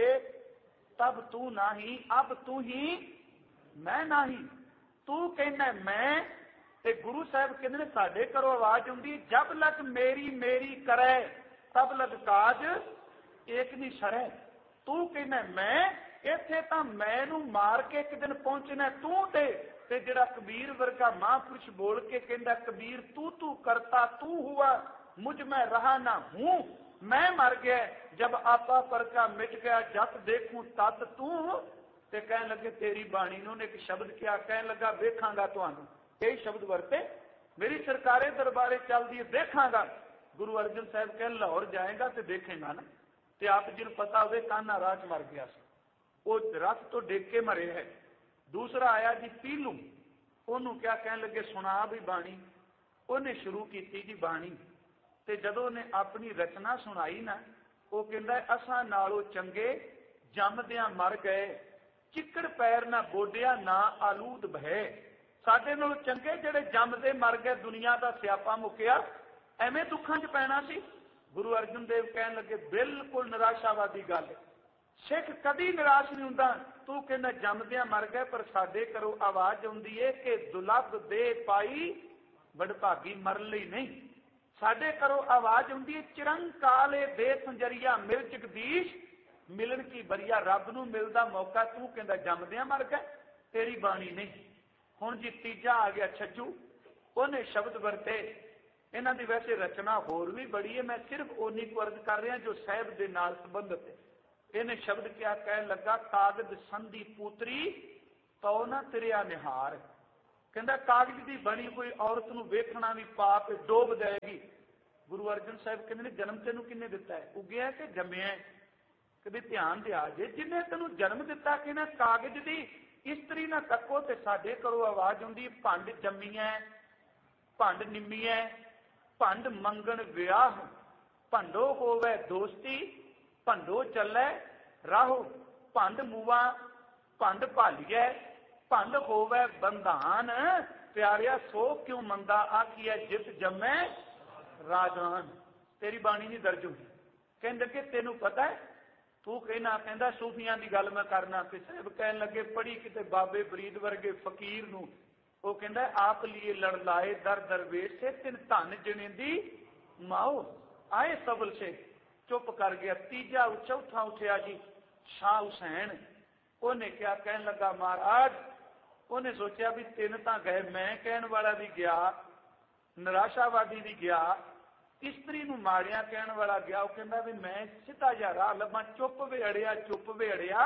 तब तू नाही, अब तू ही मैं नाही। तू कहना मैं, ते गुरु साहब कहते ने साडे घरों आवाज आउंदी, जब लग मेरी मेरी करे तब लग काज एक नहीं सरे। तू कहना मैं, इत्थे तां मैनू मार के एक दिन पहुंचना तू ते, ते जिहड़ा कबीर वर्गा महापुरुष बोल के कहंदा कबीर तू तू करता तू हुआ, मुझ में रहा ना हूं, मैं मर गया, जब आपा पर का मिट गया, जत देखूं तत तू। ते कहन लगे तेरी बाणी नूं ने एक शब्द क्या, कहन लगा वेखांगा तुहानू। यही शब्द वरते, मेरी सरकारे दरबारे चलदी है देखांगा। गुरु अर्जन साहब कह लाहौर जाएगा तो देखेगा ना। ते आप जिन पता हो कान्हा राज मर गया, वो रथ तो डेग के मरे है। दूसरा आया जी पीलू, ओनू क्या कहन लगे सुना भी बाणी। उन्हें शुरू की जी बाणी, ते जदों ने अपनी रचना सुनाई ना, वो कहंदा असां नालों चंगे जमदियां मर गए, चिकड़ पैर ना गोडिया ना आलूद बहे। साडे नालों चंगे जिहड़े जमदे मर गए, दुनिया का स्यापा मुक्या, एवें दुखां च पैना सी। गुरु अर्जन देव कहन लगे बिल्कुल निराशावादी गल, सिख कदी निराश नहीं हुंदा। तू कहना जमदियां मर गए, पर साडे घरों आवाज आउंदी है कि दुलभ दे पाई बड़भागी मरन लई नहीं। साडे घरों आवाज आउंदी है चिरंकाले दे संजरिया मिल जगदीश, मिलन की बरिया रब नूं मिलदा मौका। तू कहंदा जमदियां मर गए, तेरी बाणी नहीं। हुण जी तीजा आ गया छज्जू, उन्हें शब्द वरते। इन्हां दी वैसे रचना होर भी बड़ी है, मैं सिर्फ ओनी को अर्ज कर रहा जो साहिब दे नाल संबंधित है। ਇਹਨੇ ਸ਼ਬਦ ਕਿਹਾ, ਕਹਿਣ ਲੱਗਾ ਕਾਗਜ਼ ਸੰਧੀ ਪੂਤਰੀ ਤਉ ਨਾ ਤੇਰਿਆ ਨਿਹਾਰ। ਕਹਿੰਦਾ ਕਾਗਜ਼ ਦੀ ਬਣੀ ਕੋਈ ਔਰਤ ਨੂੰ ਵੇਖਣਾ ਵੀ ਪਾਪ ਡੋਬ ਦੇਗੀ। ਗੁਰੂ ਅਰਜਨ ਸਾਹਿਬ ਕਹਿੰਦੇ ਨੇ ਜਨਮ ਤੈਨੂੰ ਕਿੰਨੇ ਦਿੱਤਾ ਹੈ? ਉੱਗਿਆ ਕਿ ਜੰਮਿਆ? ਕਦੇ ਧਿਆਨ ਦਿਆ ਜੇ ਜਿਹਨੇ ਤੈਨੂੰ ਜਨਮ ਦਿੱਤਾ ਕਿ ਨਾ ਕਾਗਜ਼ ਦੀ ਇਸਤਰੀ ਨਾ ਤੱਕੋ। ਤੇ ਸਾਡੇ ਘਰੋਂ ਆਵਾਜ਼ ਹੁੰਦੀ ਭੰਡ ਜੰਮੀਐ ਭੰਡ ਨਿੰਮੀਐ ਭੰਡ ਮੰਗਣ ਵਿਆਹ ਭੰਡੋ ਹੋਵੇ ਦੋਸਤੀ ਭੰਡੋ ਚੱਲੇ ਰਾਹੋ ਭੰਡ ਮੂਆ ਭੰਡ ਭਾਲੀਐ ਭੰਡ ਹੋਵੇ ਬੰਧਾਨ ਪਿਆਰਿਆ ਸੋ ਕਿਉਂ ਮੰਦਾ ਆਖੀਐ ਜਿਤ ਜੰਮੈ ਰਾਜਾਨ। ਤੇਰੀ ਬਾਣੀ ਨਹੀਂ ਦਰਜ ਹੋਈ। ਕਹਿੰਦੇ ਕਿ ਤੈਨੂੰ ਪਤਾ ਹੈ ਤੂੰ ਕਹਿਣਾ, ਕਹਿੰਦਾ ਸੂਫੀਆਂ ਦੀ ਗੱਲ ਮੈਂ ਕਰਨਾ। ਤੇ ਸਾਹਿਬ ਕਹਿਣ ਲੱਗੇ ਪੜ੍ਹੀ ਕਿਤੇ ਬਾਬੇ ਫਰੀਦ ਵਰਗੇ ਫਕੀਰ ਨੂੰ, ਉਹ ਕਹਿੰਦਾ ਆਪ ਲਈ ਲੜ ਲਾਏ ਦਰ ਦਰਵੇਸ਼ ਸੇ ਤਿੰਨ ਧਨ ਜਣੇ ਦੀ ਮਾਓ ਆਏ ਸਬਲ ਸੇ। ਚੁੱਪ ਕਰ ਗਿਆ। ਤੀਜਾ ਚੌਥਾ ਉੱਠਿਆ ਜੀ ਸ਼ਾਹ ਹੁਸੈਨ। ਉਹਨੇ ਕਿਹਾ, ਕਹਿਣ ਲੱਗਾ ਮਹਾਰਾਜ, ਉਹਨੇ ਸੋਚਿਆ ਵੀ ਤਿੰਨ ਤਾਂ ਗਏ, ਮੈਂ ਕਹਿਣ ਵਾਲਾ ਵੀ ਗਿਆ, ਨਿਰਾਸ਼ਾਵਾਦੀ ਵੀ ਗਿਆ, ਇਸਤਰੀ ਨੂੰ ਮਾਰਿਆ ਕਹਿਣ ਵਾਲਾ ਗਿਆ। ਉਹ ਕਹਿੰਦਾ ਵੀ ਮੈਂ ਸਿੱਧਾ ਜਿਹਾ ਰਾਹ ਲੱਭਾਂ। ਚੁੱਪ ਵੇੜਿਆ ਚੁੱਪ ਵੇੜਿਆ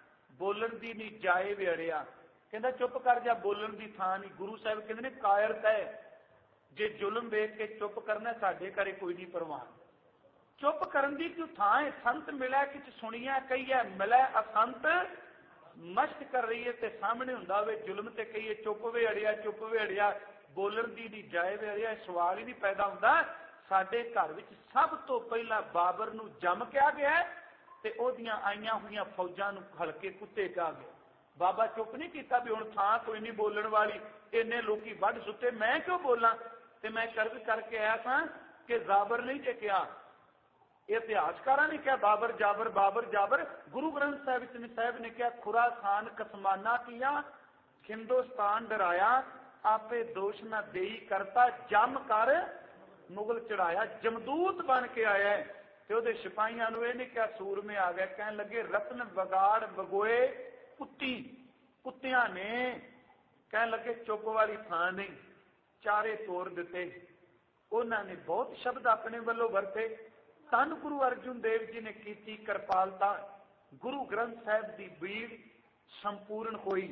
ਬੋਲਣ ਦੀ ਨਹੀਂ ਜਾਏ ਵੇੜਿਆ। ਕਹਿੰਦਾ ਚੁੱਪ ਕਰ ਜਾ, ਬੋਲਣ ਦੀ ਥਾਂ ਨਹੀਂ। ਗੁਰੂ ਸਾਹਿਬ ਕਹਿੰਦੇ ਨੇ ਕਾਇਰਤਾ ਹੈ, ਜੇ ਜ਼ੁਲਮ ਵੇਖ ਕੇ ਚੁੱਪ ਕਰਨਾ ਸਾਡੇ ਘਰੇ ਕੋਈ ਨਹੀਂ ਪ੍ਰਵਾਨ। ਚੁੱਪ ਕਰਨ ਦੀ ਕਿਉਂ ਥਾਂ ਹੈ? ਸੰਤ ਮਿਲਿਆ ਕਿਛ ਸੁਣੀਆ ਕਹੀਏ ਮਿਲੇ ਅਸੰਤ ਮਸ਼ਕ ਕਰ ਰਹੀ ਹੈ। ਤੇ ਸਾਹਮਣੇ ਹੁੰਦਾ ਵੇ ਜ਼ੁਲਮ ਤੇ ਕਹੀਏ ਚੁੱਪ ਵੇੜਿਆ ਚੁੱਪ ਵੇੜਿਆ ਬੋਲਣ ਦੀ ਨਹੀਂ ਜਾਏ ਵੇੜਿਆ। ਸਵਾਲ ਹੀ ਨਹੀਂ ਪੈਦਾ ਹੁੰਦਾ। ਸਾਡੇ ਘਰ ਵਿੱਚ ਸਭ ਤੋਂ ਪਹਿਲਾਂ ਬਾਬਰ ਨੂੰ ਜੰਮ ਕਿਹਾ ਗਿਆ ਤੇ ਉਹਦੀਆਂ ਆਈਆਂ ਹੋਈਆਂ ਫੌਜਾਂ ਨੂੰ ਹਲਕੇ ਕੁੱਤੇ ਕਿਹਾ ਗਿਆ। ਬਾਬਾ ਚੁੱਪ ਨਹੀਂ ਕੀਤਾ ਵੀ ਹੁਣ ਥਾਂ ਕੋਈ ਨਹੀਂ ਬੋਲਣ ਵਾਲੀ, ਇੰਨੇ ਲੋਕੀ ਵੱਢ ਸੁੱਟੇ, ਮੈਂ ਕਿਉਂ ਬੋਲਾਂ? ਤੇ ਮੈਂ ਕਰਜ਼ ਕਰਕੇ ਆਇਆ ਸਾਂ ਕਿ ਜਾਬਰ ਨਹੀਂ ਜੇ ਕਿਹਾ, ਇਤਿਹਾਸਕਾਰਾਂ ਨੇ ਕਿਹਾ ਬਾਬਰ ਜਾਬਰ ਬਾਬਰ ਜਾਬਰ। ਗੁਰੂ ਗ੍ਰੰਥ ਸਾਹਿਬ ਵਿੱਚ ਸਾਹਿਬ ਨੇ ਕਿਹਾ ਖੁਰਾਸਾਨ ਕਸਮਾਨਾ ਕੀਆ ਹਿੰਦੁਸਤਾਨ ਡਰਾਇਆ ਆਪੇ ਦੋਸ਼ ਨਾ ਦੇਈ ਕਰਤਾ ਜੰਮ ਕਰ ਮੁਗਲ ਚੜਾਇਆ। ਜਮਦੂਤ ਬਣ ਕੇ ਆਇਆ ਤੇ ਉਹਦੇ ਸਿਪਾਹੀਆਂ ਨੂੰ ਇਹ ਨਹੀਂ ਕਿਹਾ ਸੂਰਮੇ ਆ ਗਏ। ਕਹਿਣ ਲੱਗੇ ਰਤਨ ਵਿਗਾੜ ਵਗੋਏ ਕੁੱਤੀ ਕੁੱਤਿਆਂ ਨੇ। ਕਹਿਣ ਲੱਗੇ ਚੁੱਪ ਵਾਲੀ ਥਾਂ ਨਹੀਂ, ਚਾਰੇ ਤੋੜ ਦਿੱਤੇ। ਉਹਨਾਂ ਨੇ ਬਹੁਤ ਸ਼ਬਦ ਆਪਣੇ ਵੱਲੋਂ ਵਰਤੇ। ਧੰਨ ਗੁਰੂ ਅਰਜਨ ਦੇਵ ਜੀ ਨੇ ਕੀਤੀ ਕਿਰਪਾਲਤਾ। ਗੁਰੂ ਗ੍ਰੰਥ ਸਾਹਿਬ ਦੀ ਬੀੜ ਸੰਪੂਰਨ ਹੋਈ,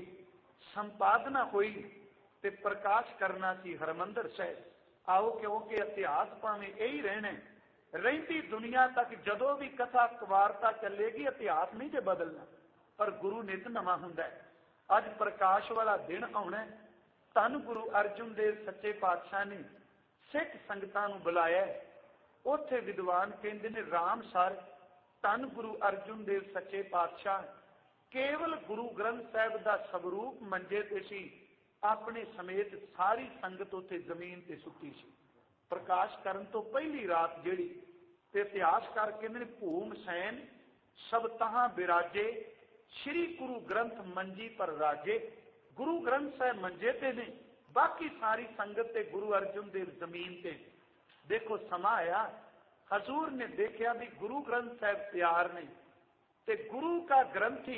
ਸੰਪਾਦਨਾ ਹੋਈ ਤੇ ਪ੍ਰਕਾਸ਼ ਕਰਨਾ ਸੀ ਹਰਮੰਦਰ ਸਾਹਿਬ। ਆਓ ਕਿਉਂਕਿ ਇਤਿਹਾਸ ਭਾਵੇਂ ਇਹੀ ਰਹਿਣਾ, ਰਹਿੰਦੀ ਦੁਨੀਆ ਤੱਕ ਜਦੋਂ ਵੀ ਕਥਾ ਵਾਰਤਾ ਚੱਲੇਗੀ ਇਤਿਹਾਸ ਨਹੀਂ ਜੇ ਬਦਲਣਾ, ਪਰ ਗੁਰੂ ਨਿਤ ਨਵਾਂ ਹੁੰਦਾ ਹੈ। ਅੱਜ ਪ੍ਰਕਾਸ਼ ਵਾਲਾ ਦਿਨ ਆਉਣਾ। ਧੰਨ ਗੁਰੂ ਅਰਜਨ ਦੇਵ ਸੱਚੇ ਪਾਤਸ਼ਾਹ ਨੇ ਸਿੱਖ ਸੰਗਤਾਂ ਨੂੰ ਬੁਲਾਇਆ। ਉੱਥੇ ਵਿਦਵਾਨ ਕਹਿੰਦੇ ਨੇ ਰਾਮਸਰ ਧੰਨ ਗੁਰੂ ਅਰਜਨ ਦੇਵ ਸੱਚੇ ਪਾਤਸ਼ਾਹ ਕੇਵਲ ਗੁਰੂ ਗ੍ਰੰਥ ਸਾਹਿਬ ਦਾ ਸਵਰੂਪ ਮੰਜੇ ਤੇ ਸੀ, ਆਪਣੇ ਸਮੇਤ ਸਾਰੀ ਸੰਗਤ ਉੱਥੇ ਜ਼ਮੀਨ ਤੇ ਸੁੱਤੀ ਸੀ। ਪ੍ਰਕਾਸ਼ ਕਰਨ ਤੋਂ ਪਹਿਲੀ ਰਾਤ ਜਿਹੜੀ ਤੇ ਇਤਿਹਾਸਕਾਰ ਕਹਿੰਦੇ ਨੇ ਭੂਮ ਸੈਨ ਸਭ ਤਹਾਂ ਬਿਰਾਜੇ ਸ਼੍ਰੀ ਗੁਰੂ ਗ੍ਰੰਥ ਮੰਜੀ ਪਰ ਰਾਜੇ। ਗੁਰੂ ਗ੍ਰੰਥ ਸਾਹਿਬ ਮੰਜੇ ਤੇ ਨੇ, ਬਾਕੀ ਸਾਰੀ ਸੰਗਤ ਤੇ ਗੁਰੂ ਅਰਜਨ ਦੇਵ ਜ਼ਮੀਨ ਤੇ। ਦੇਖੋ ਸਮਾਂ ਆਇਆ, ਹਜ਼ੂਰ ਨੇ ਦੇਖਿਆ ਵੀ ਗੁਰੂ ਗ੍ਰੰਥ ਸਾਹਿਬ ਤਿਆਰ ਨੇ ਤੇ ਗੁਰੂ का ग्रंथी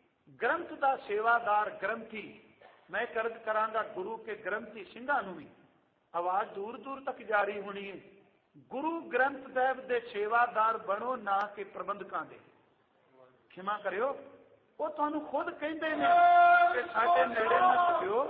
ग्रंथ ਦਾ ਸੇਵਾਦਾਰ ग्रंथी। मैं कर्ज करांगा गुरु के ग्रंथी ਸਿੰਘਾਂ ਨੂੰ ਵੀ आवाज दूर दूर तक जारी होनी है। गुरु ग्रंथ साहिब दे सेवादार बनो ना कि प्रबंधकां दे। क्षमा करियो, वो तुहानू खुद कहंदे ने कि साडे नेड़े ना सटियो।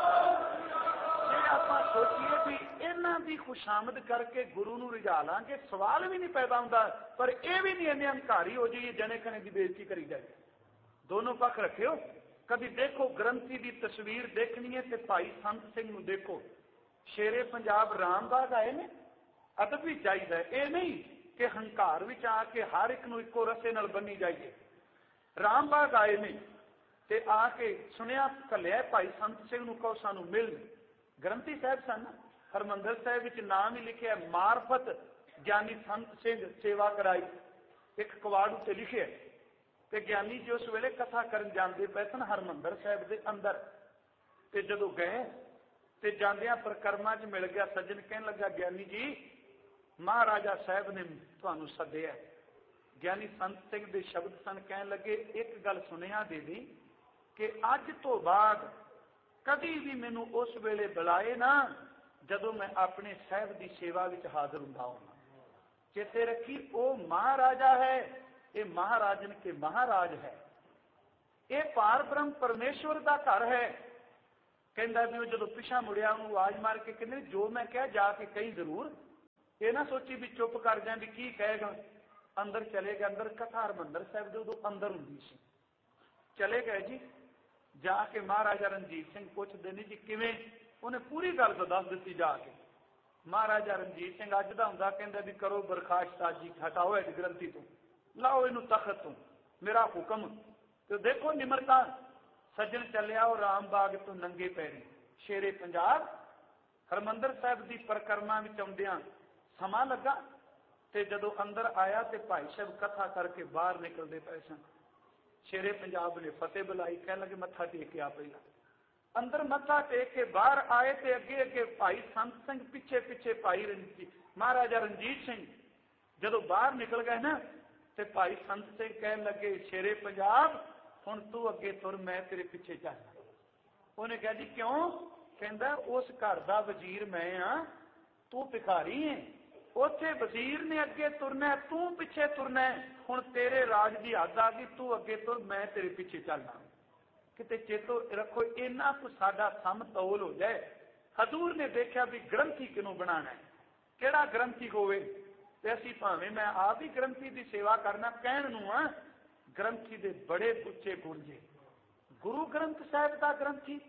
जे आपां सोचीए भी इन्हां दी खुशामद करके गुरु नू रिझा लांगे सवाल भी नहीं पैदा हुंदा, पर यह भी नहीं इन्ने हंकारी हो जाइए जने खने दी बेइज्जती करी जाए। दोनों पक्ष रखियो। कभी देखो ग्रंथी की तस्वीर देखनी है तो भाई संत सिंह नू देखो। शेरे पंजाब रामबाग आए ने, अदब भी चाहिए। ये नहीं कि हंकार विच आके हर एक नू इको रस्से नाल बन्नी जाइए। रामबाग आए ने ते आके सुनिया घलिया भाई संत सिंह नू कहो सानू मिल। ग्रंथी साहब सन, हरमंदर साहिब विच नाम ही लिखिया मार्फत ज्ञानी संत सिंह सेवा कराई, एक कवाड़ उत्ते लिखिया। ते ज्ञानी जी उस वेले कथा करन जांदे पए सन हरमंदर साहिब दे अंदर। ते जदों गए ते जांदियां परिक्रमा च मिल गया सज्जन, कहन लगा ज्ञानी जी महाराजा साहब ने तुहानू सद्दिया। ज्ञानी संत सिंह दे शब्द सन, कहन लगे एक गल सुनिया दे दी कि अज तो बाद कभी भी मैनू उस वेले बुलाए ना जदों मैं अपने साहब की सेवा विच हाजिर हुंदा होवां। चेते रखी वो महाराजा है ये महाराजन के महाराज है, ये पार ब्रह्म परमेश्वर का घर है। कहता भी जो पिछा मुड़िया उन्होंने आवाज मार के कहते जो मैं कह जाके कहीं जरूर, ये ना सोची भी चुप कर जाए भी की कहेगा। अंदर चले गए, अंदर कथा हरमंदर साहब जो उदों अंदर होंगी सी। चले गए जी, जाके महाराजा रणजीत सिंह पुछते नहीं जी किवें, उन्हें पूरी गल तो दस दी जाके। महाराजा रणजीत सिंह अज का होंदा कहंदा भी करो बरखास्त जी, हटाओ इस ग्रंथी तो, लाओ इनू तखत तो, मेरा हुक्म। तो देखो निमरता सज्जन चलिया और राम बाग तो नंगे पैरी शेरे पंजाब हरमंदर साहब की परिक्रमा में आउंदियां समा लगा। ते जदों अंदर आया तो भाई साहब कथा करके बाहर निकलते पे सन। शेरे पंजाब ने फतेह बुलाई, कह लगे मत्था टेक के आ पहला। अंदर मत्था टेक के बाहर आए तो अगे अगे भाई संत सिंह, पिछे पिछे भाई रणजीत महाराजा रणजीत सिंह। जदों बाहर निकल गए ना तो भाई संत सिंह कह लगे शेरे पंजाब हुण तू अगे तुर, मैं तेरे पिछे चल। उन्हें कहा जी क्यों? कहता उस घर का वजीर मैं हाँ, तू भिखारी है। उथे वजीर ने अगे तुरना, तू पिछे तुरना। हुण तेरे राज की हद आ गई, तू अगे तुर, मैं तेरे पिछे चलना। किते चेतो रखो इन्ना कुछ साडा समतोल हो जाए। हजूर ने देखा भी ग्रंथी किनों बनाना है, केड़ा ग्रंथी होवे। ते असीं भावें मैं आप ही ग्रंथी की सेवा करना कहण नूं आ, ग्रंथी दे बड़े उच्चे गुण जे। गुरु ग्रंथ साहिब का ग्रंथी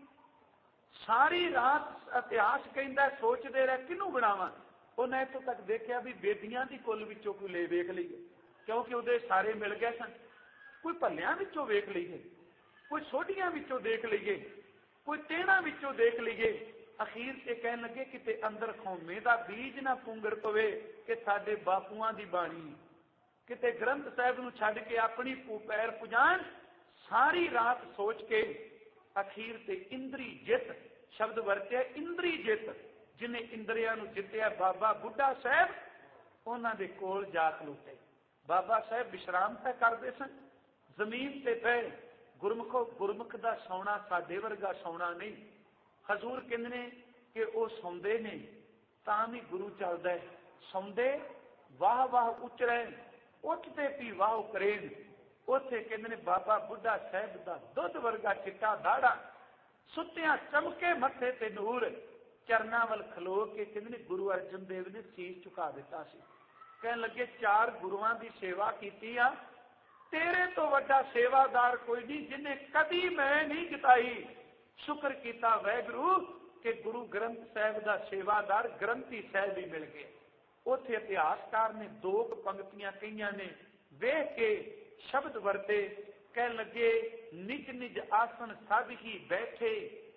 सारी रात इतिहास कहता सोचते रहे किनू बनावा। उन्हें इतों तक देखा भी बेदियां की कुल विचों कोई ले वेख लीए, क्योंकि उहदे सारे मिल गए सन। कोई भलियां विचों वेख लीए, कोई सोढियां विचों देख लीए, कोई तेणा विचों देख लीए। अखीर से कह लगे किते अंदर खौमे का बीज ना पुंगर पवे कि साडे बापूआं दी बाणी, किते ग्रंथ साहिब नूं छड्ड के अपनी पैर पुजान। सारी रात सोच के अखीर से इंद्री जित शब्द वरत्या, इंद्री जित, जिन्हें इंद्रिया नूं जित्तिया बाबा बुढ़ा साहब उन्हां दे कोल जा खलोते। बाबा साहब विश्राम तय करते सन जमीन ते पे। गुरमुखो गुरमुख दा सौना साडे वर्गा सौना नहीं। हजूर कहंदे ने कि वह सौंदे ने तां भी गुरु चलदा है, सौंदे वाह वाह उचरे, उठते भी वाह करेन। उथे कहंदे ने बाबा बुढ़ा साहब दा दुध वर्गा चिट्टा दाड़ा, सुत्तियां चमके मथे ते नूर। चरना वल खलो के कहंदे ने गुरु अर्जन देव ने सीस झुका दिता सी। कहन लगे चार गुरुआं दी सेवा कीती आ, तेरे तो वड्डा सेवादार कोई नहीं जिन्हें कदी मैं नहीं जिताई। शुक्र कीता वैगुरु कि गुरु ग्रंथ साहिब दा सेवादार ग्रंथी साहिब ही मिल गए। उथे इतिहासकार ने दो पंक्तियां कहियां ने, वेख के शब्द वरते, कह लगे निज निज आसन सब ही बैठे,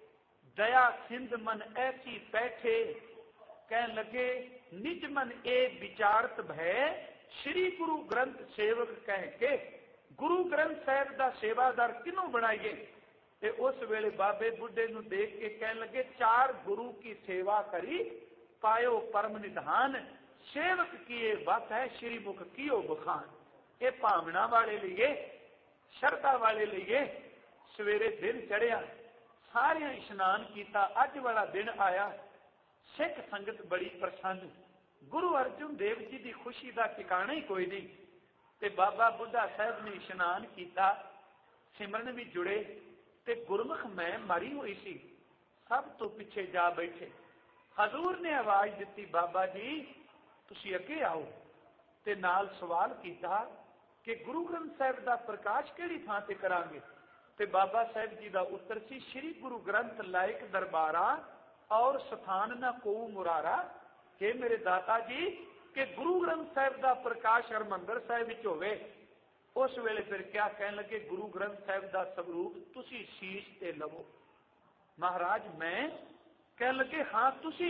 दया सिंध मन ऐसी बैठे। कह लगे निज मन ए विचारत भय, श्री गुरु ग्रंथ सेवक कह के। गुरु ग्रंथ साहिब दा सेवादार किनों बनाइए? ते उस वेले बाबे बुढ़े नूं देख के कह लगे चार गुरु की सेवा करी पायो परम निधान, सेवक किए बात है श्री मुख कियो बखान। ये भावना वाले लिए, शरधा वाले लिए सवेरे दिन चढ़िया, सारे इशनान किया, अज वाला दिन आया। सिख संगत बड़ी प्रसन्न, गुरु अर्जुन देव जी की खुशी का ठिकाना ही कोई नहीं। ते बाबा बुढ़ा साहब ने इशनान किया, सिमरन भी जुड़े, ते गुरमुख मैं मरी हुई सी, सब तो पिछे जा बैठे। हजूर ने आवाज दी, बाबा जी तुसी अगे आओ। ते नाल सवाल किया कि गुरु ग्रंथ साहिब का प्रकाश किहड़ी थां ते करांगे? ते बाबा साहब जी का उत्तर सी, श्री गुरु ग्रंथ लायक दरबारा और स्थान न को मुरारा। के मेरे दाता जी कि गुरु ग्रंथ साहिब का प्रकाश हरमंदर साहिब विच होवे। उस वेले फिर क्या कहन लगे, गुरु ग्रंथ साहिब का स्वरूप तुसी शीश ते लवो। महाराज मैं? कह लगे हाँ तुसी।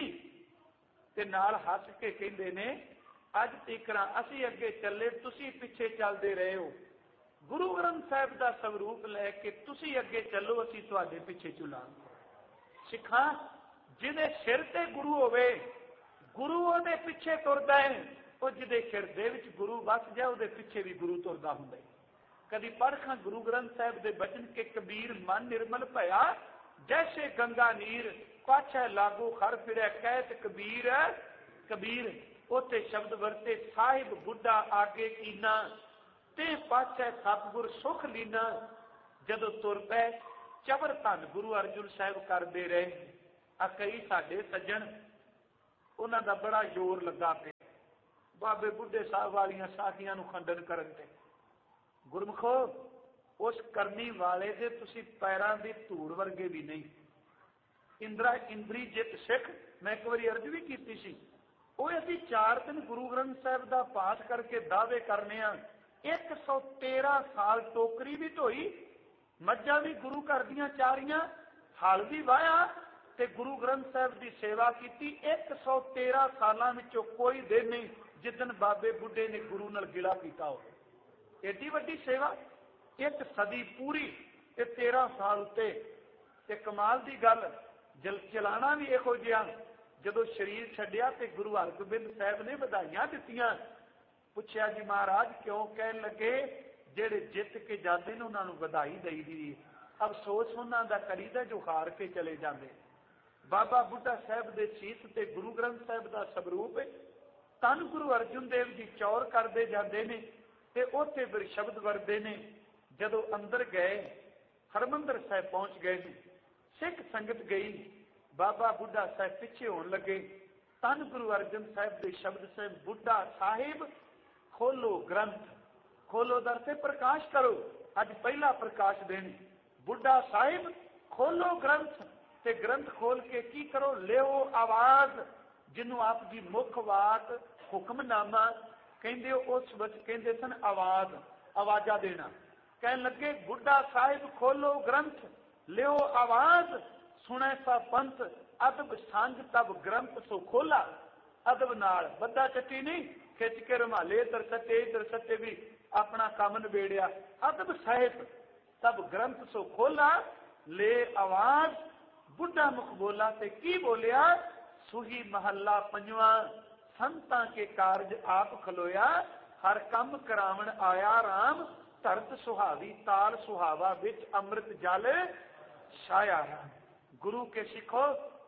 ते नाल हस के कहंदे ने अज तकरा असी अगे चले, तुसी पिछे चलते रहे हो। गुरु ग्रंथ साहिब का स्वरूप लैके तुसी अगे चलो, असी तुहाडे पिछे चलांगे। सिखा जिहदे सिर ते गुरु होवे, गुरु उहदे पिछे तुरदा है। वो जिहदे हिरदे विच गुरु वस जाए, उहदे पिछे भी गुरु तुरदा हुंदा है। कदी पढ़खां गुरु ग्रंथ साहिब दे बचन के कबीर मन निर्मल भया, जैसे गंगा नीर पाछे लागू खर फिरे कहत कबीर कबीर। उथे शब्द वरते साहिब बुढ़ा आगे कीना, ते पातशाह सतगुर सुख लीना जदों तुर पै चबर धन गुरु अर्जुन साहब करते रहे। आ कई साडे सज्जन उन्हां दा बड़ा जोर लगा पे बाबे बुढ़े साहब वालियां साखियां नूं खंडन करन ते। गुरमुखो उस करनी वाले दे तुसी पैरां दी धूड़ वर्गे भी नहीं। इंद्रा इंद्री जित सिख मैं एक बारी अर्ज भी की सी, वो असीं चार दिन गुरु ग्रंथ साहब का पाठ करके दावे करने एक सौ तेरह साल टोकरी भी धोई, मज्जां भी गुरु घर दियां चारियां, हल भी वाया ते गुरु ग्रंथ साहब की सेवा की। एक सौ तेरह सालों विचों कोई दिन नहीं जिदन बाबे बुढ़े ने गुरु नाल गिला कीता हो। एडी वड्डी सेवा एक सदी पूरी ते तेरह साल उत्ते ते कमाल की गल जल चलाना भी इहो जिहा। जदों शरीर छड्डिया ते गुरु हरगोबिंद साहब ने बधाइयां दित्तियां। पुछया जी महाराज क्यों? कहन लगे जेड़े जित के जाते ने उन्होंने बधाई दई दी, अफसोस उन्हों का करीदा जो हार के चले जाते। बाबा बुढ़ा साहब के सीस ते गुरु ग्रंथ साहब का स्वरूप तन गुरु अर्जुन देव जी चौर करते जाते हैं ते उत्थे फिर शब्द वरते ने। जदों अंदर गए हरमंदर साहब पहुंच गए, सिख संगत गई, बाबा बुढ़ा साहब पिछे होने लगे। तन गुरु अर्जन साहब के शब्द से बुढ़ा साहिब खोलो ग्रंथ, खोलो दर से प्रकाश करो। अज पहला प्रकाश देने बुढ़ा साहिब खोलो ग्रंथ ते ग्रंथ खोल के की करो, लियो आवाज जिन्हों आप की मुख वात हुक्मनामा कहते हो। उस वक्त कहते सन आवाज, आवाजा देना। कह लगे बुढ़ा साहिब खोलो ग्रंथ, लियो आवाज, सुने सा पंथ, अदब संग तब ग्रंथ सो खोला। अदब नाल बद्दा चट्टी नहीं खिंच के रुमाले इधर सट्टे इधर सट्टे भी अपना काम नबेड़िया। अदब साहिब तब ग्रंथ सो खोला, ले आवाज बुढ़ा मुख बोला ते की बोलिया, सुही महला पंजवा, संतां के कारज आप खलोया, हर कम करावण आया राम, धरत सुहावी ताल सुहावा विच अमृत जल छाया। गुरु के सिखो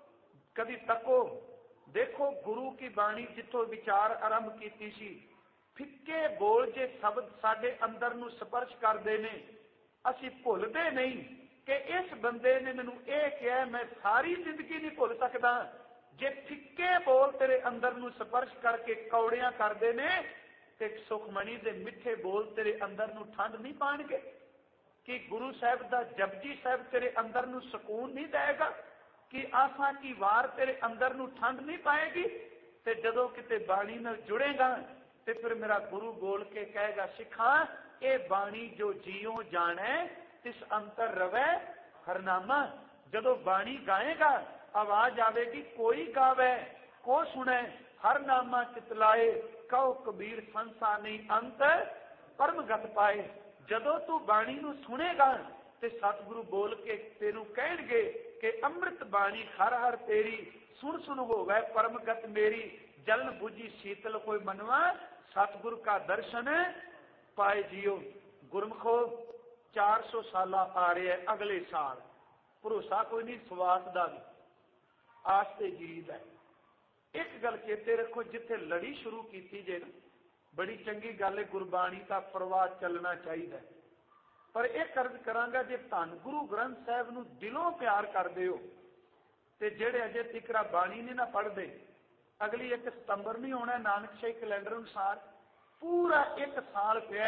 कभी तको, देखो गुरु की बाणी जिथों विचार आरंभ कीती सी, फिक्के बोल जे शब्द साडे अंदर नूं स्पर्श करदे ने, असीं भुलदे नहीं कि इस बंदे ने मैनूं इह किहा, मैं सारी जिंदगी नहीं भुल सकदा। जे फिक्के बोल तेरे अंदर नूं स्पर्श करके कौड़ियां करदे ने ते सुखमणी दे मिठे बोल तेरे अंदर नूं ठंड नहीं पाणगे? कि गुरु साहब दा जपजी साहब तेरे अंदर नूं सुकून नहीं देगा? कि आसा की वार तेरे अंदर नूं ठंड नहीं पाएगी? ते जदों किते बाणी नाल जुड़ेगा ते फिर मेरा गुरु बोल के कहेगा, सिखा ये बाणी जो जियो जाने तिस अंतर रवे हरनामा। जदों बाणी गाएगा आवाज आवेगी, कोई गावे को सुने, हर नामा चितलाए, कहो कबीर संसा नहीं अंत परम गत पाए। जदों तू बाणी नूं सुनेगा ते सतगुरु बोल के तेनू कहणगे कि अमृत बाणी हर हर तेरी, सुन सुन होवे परम गत मेरी, जलन बुझी शीतल कोई मनवा, सतगुरु का दर्शन पाए जियो। गुरमुखो चार सौ साल आ रहे हैं अगले साल, भरोसा कोई नहीं सवास का भी, आस्ते जीद है। एक गल चेते रखो, जिथे लड़ी शुरू की जे बड़ी चंगी गल है, गुरबाणी का प्रवाह चलना चाहिए। पर एक अर्ज करांगा, जे धन गुरु ग्रंथ साहब नूं दिलों प्यार करदे हो ते जेड़े अजे तिकरा बाणी नहीं ना पढ़दे, अगली एक सितंबर नहीं होना नानक शाही कैलेंडर अनुसार पूरा एक साल पिया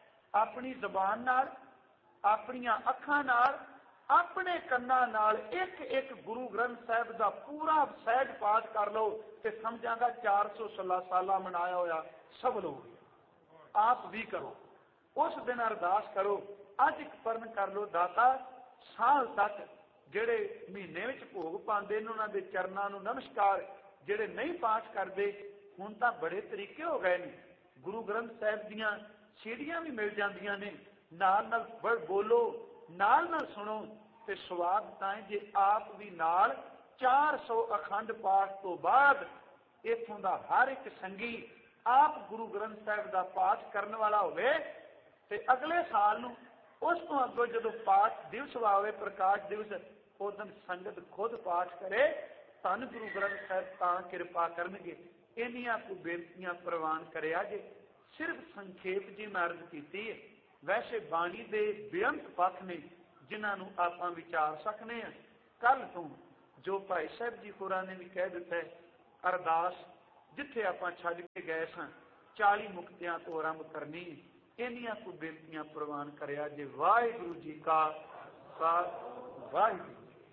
अपनी जबान नाल, अपनियां अखां नाल, अपने कन्ना नाल एक एक गुरु ग्रंथ साहब का पूरा सहज पाठ कर लो ते समझांगा चार सौ सोलह साल मनाया होया सब लोग। आप भी करो, उस दिन अरदास करो, अज एक परण कर लो, दाता साल तक जेड़े महीने विच भोग पांदे ने उन्हां दे चरनां नूं नमस्कार, जेड़े नहीं पाठ करते हुण तां बड़े तरीके हो गए ने, गुरु ग्रंथ साहब दीयां सीढ़ियां भी मिल जांदियां ने, नाल नाल बोलो नाल नाल सुनो ते स्वाद ताए जे आप भी नाल चार सौ अखंड पाठ तो बाद इथों दा हर एक संगी आप गुरु ग्रंथ साहब का पाठ करने वाला होवे ते अगले साल नूं उस तो अगों जदों पाठ दिवस आवे प्रकाश दिवस, उस दिन संगत खुद पाठ करे, धन गुरु ग्रंथ साहब तां किरपा करनगे। इन्नियां को बेनतियां प्रवान करिया जे। सिर्फ संखेप जी मैं अर्ज की है। वैसे बाणी दे बेअंत पथ ने जिन्होंने आप विचार सकने हैं। कल तो जो भाई साहब जी होरां ने भी कह दिता है, अरदास जिथे आप छड्ड के गए सन चाली मुक्तियां तो आरंभ करनी, इन्नियां को बेनतियां प्रवान करिया जे। वाहिगुरू जी का खालसा, वाहिगुरू।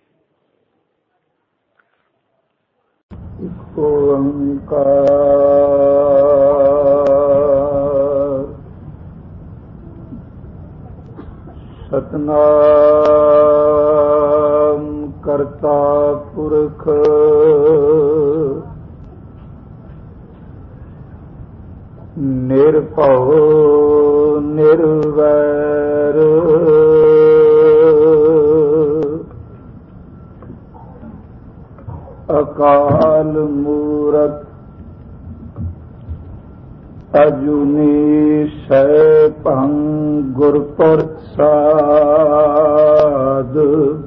ओंकार सतनाम करता पुरख निरभव निर्वैर अकाल मूरत अजुनी सैभं गुर प्रसाद।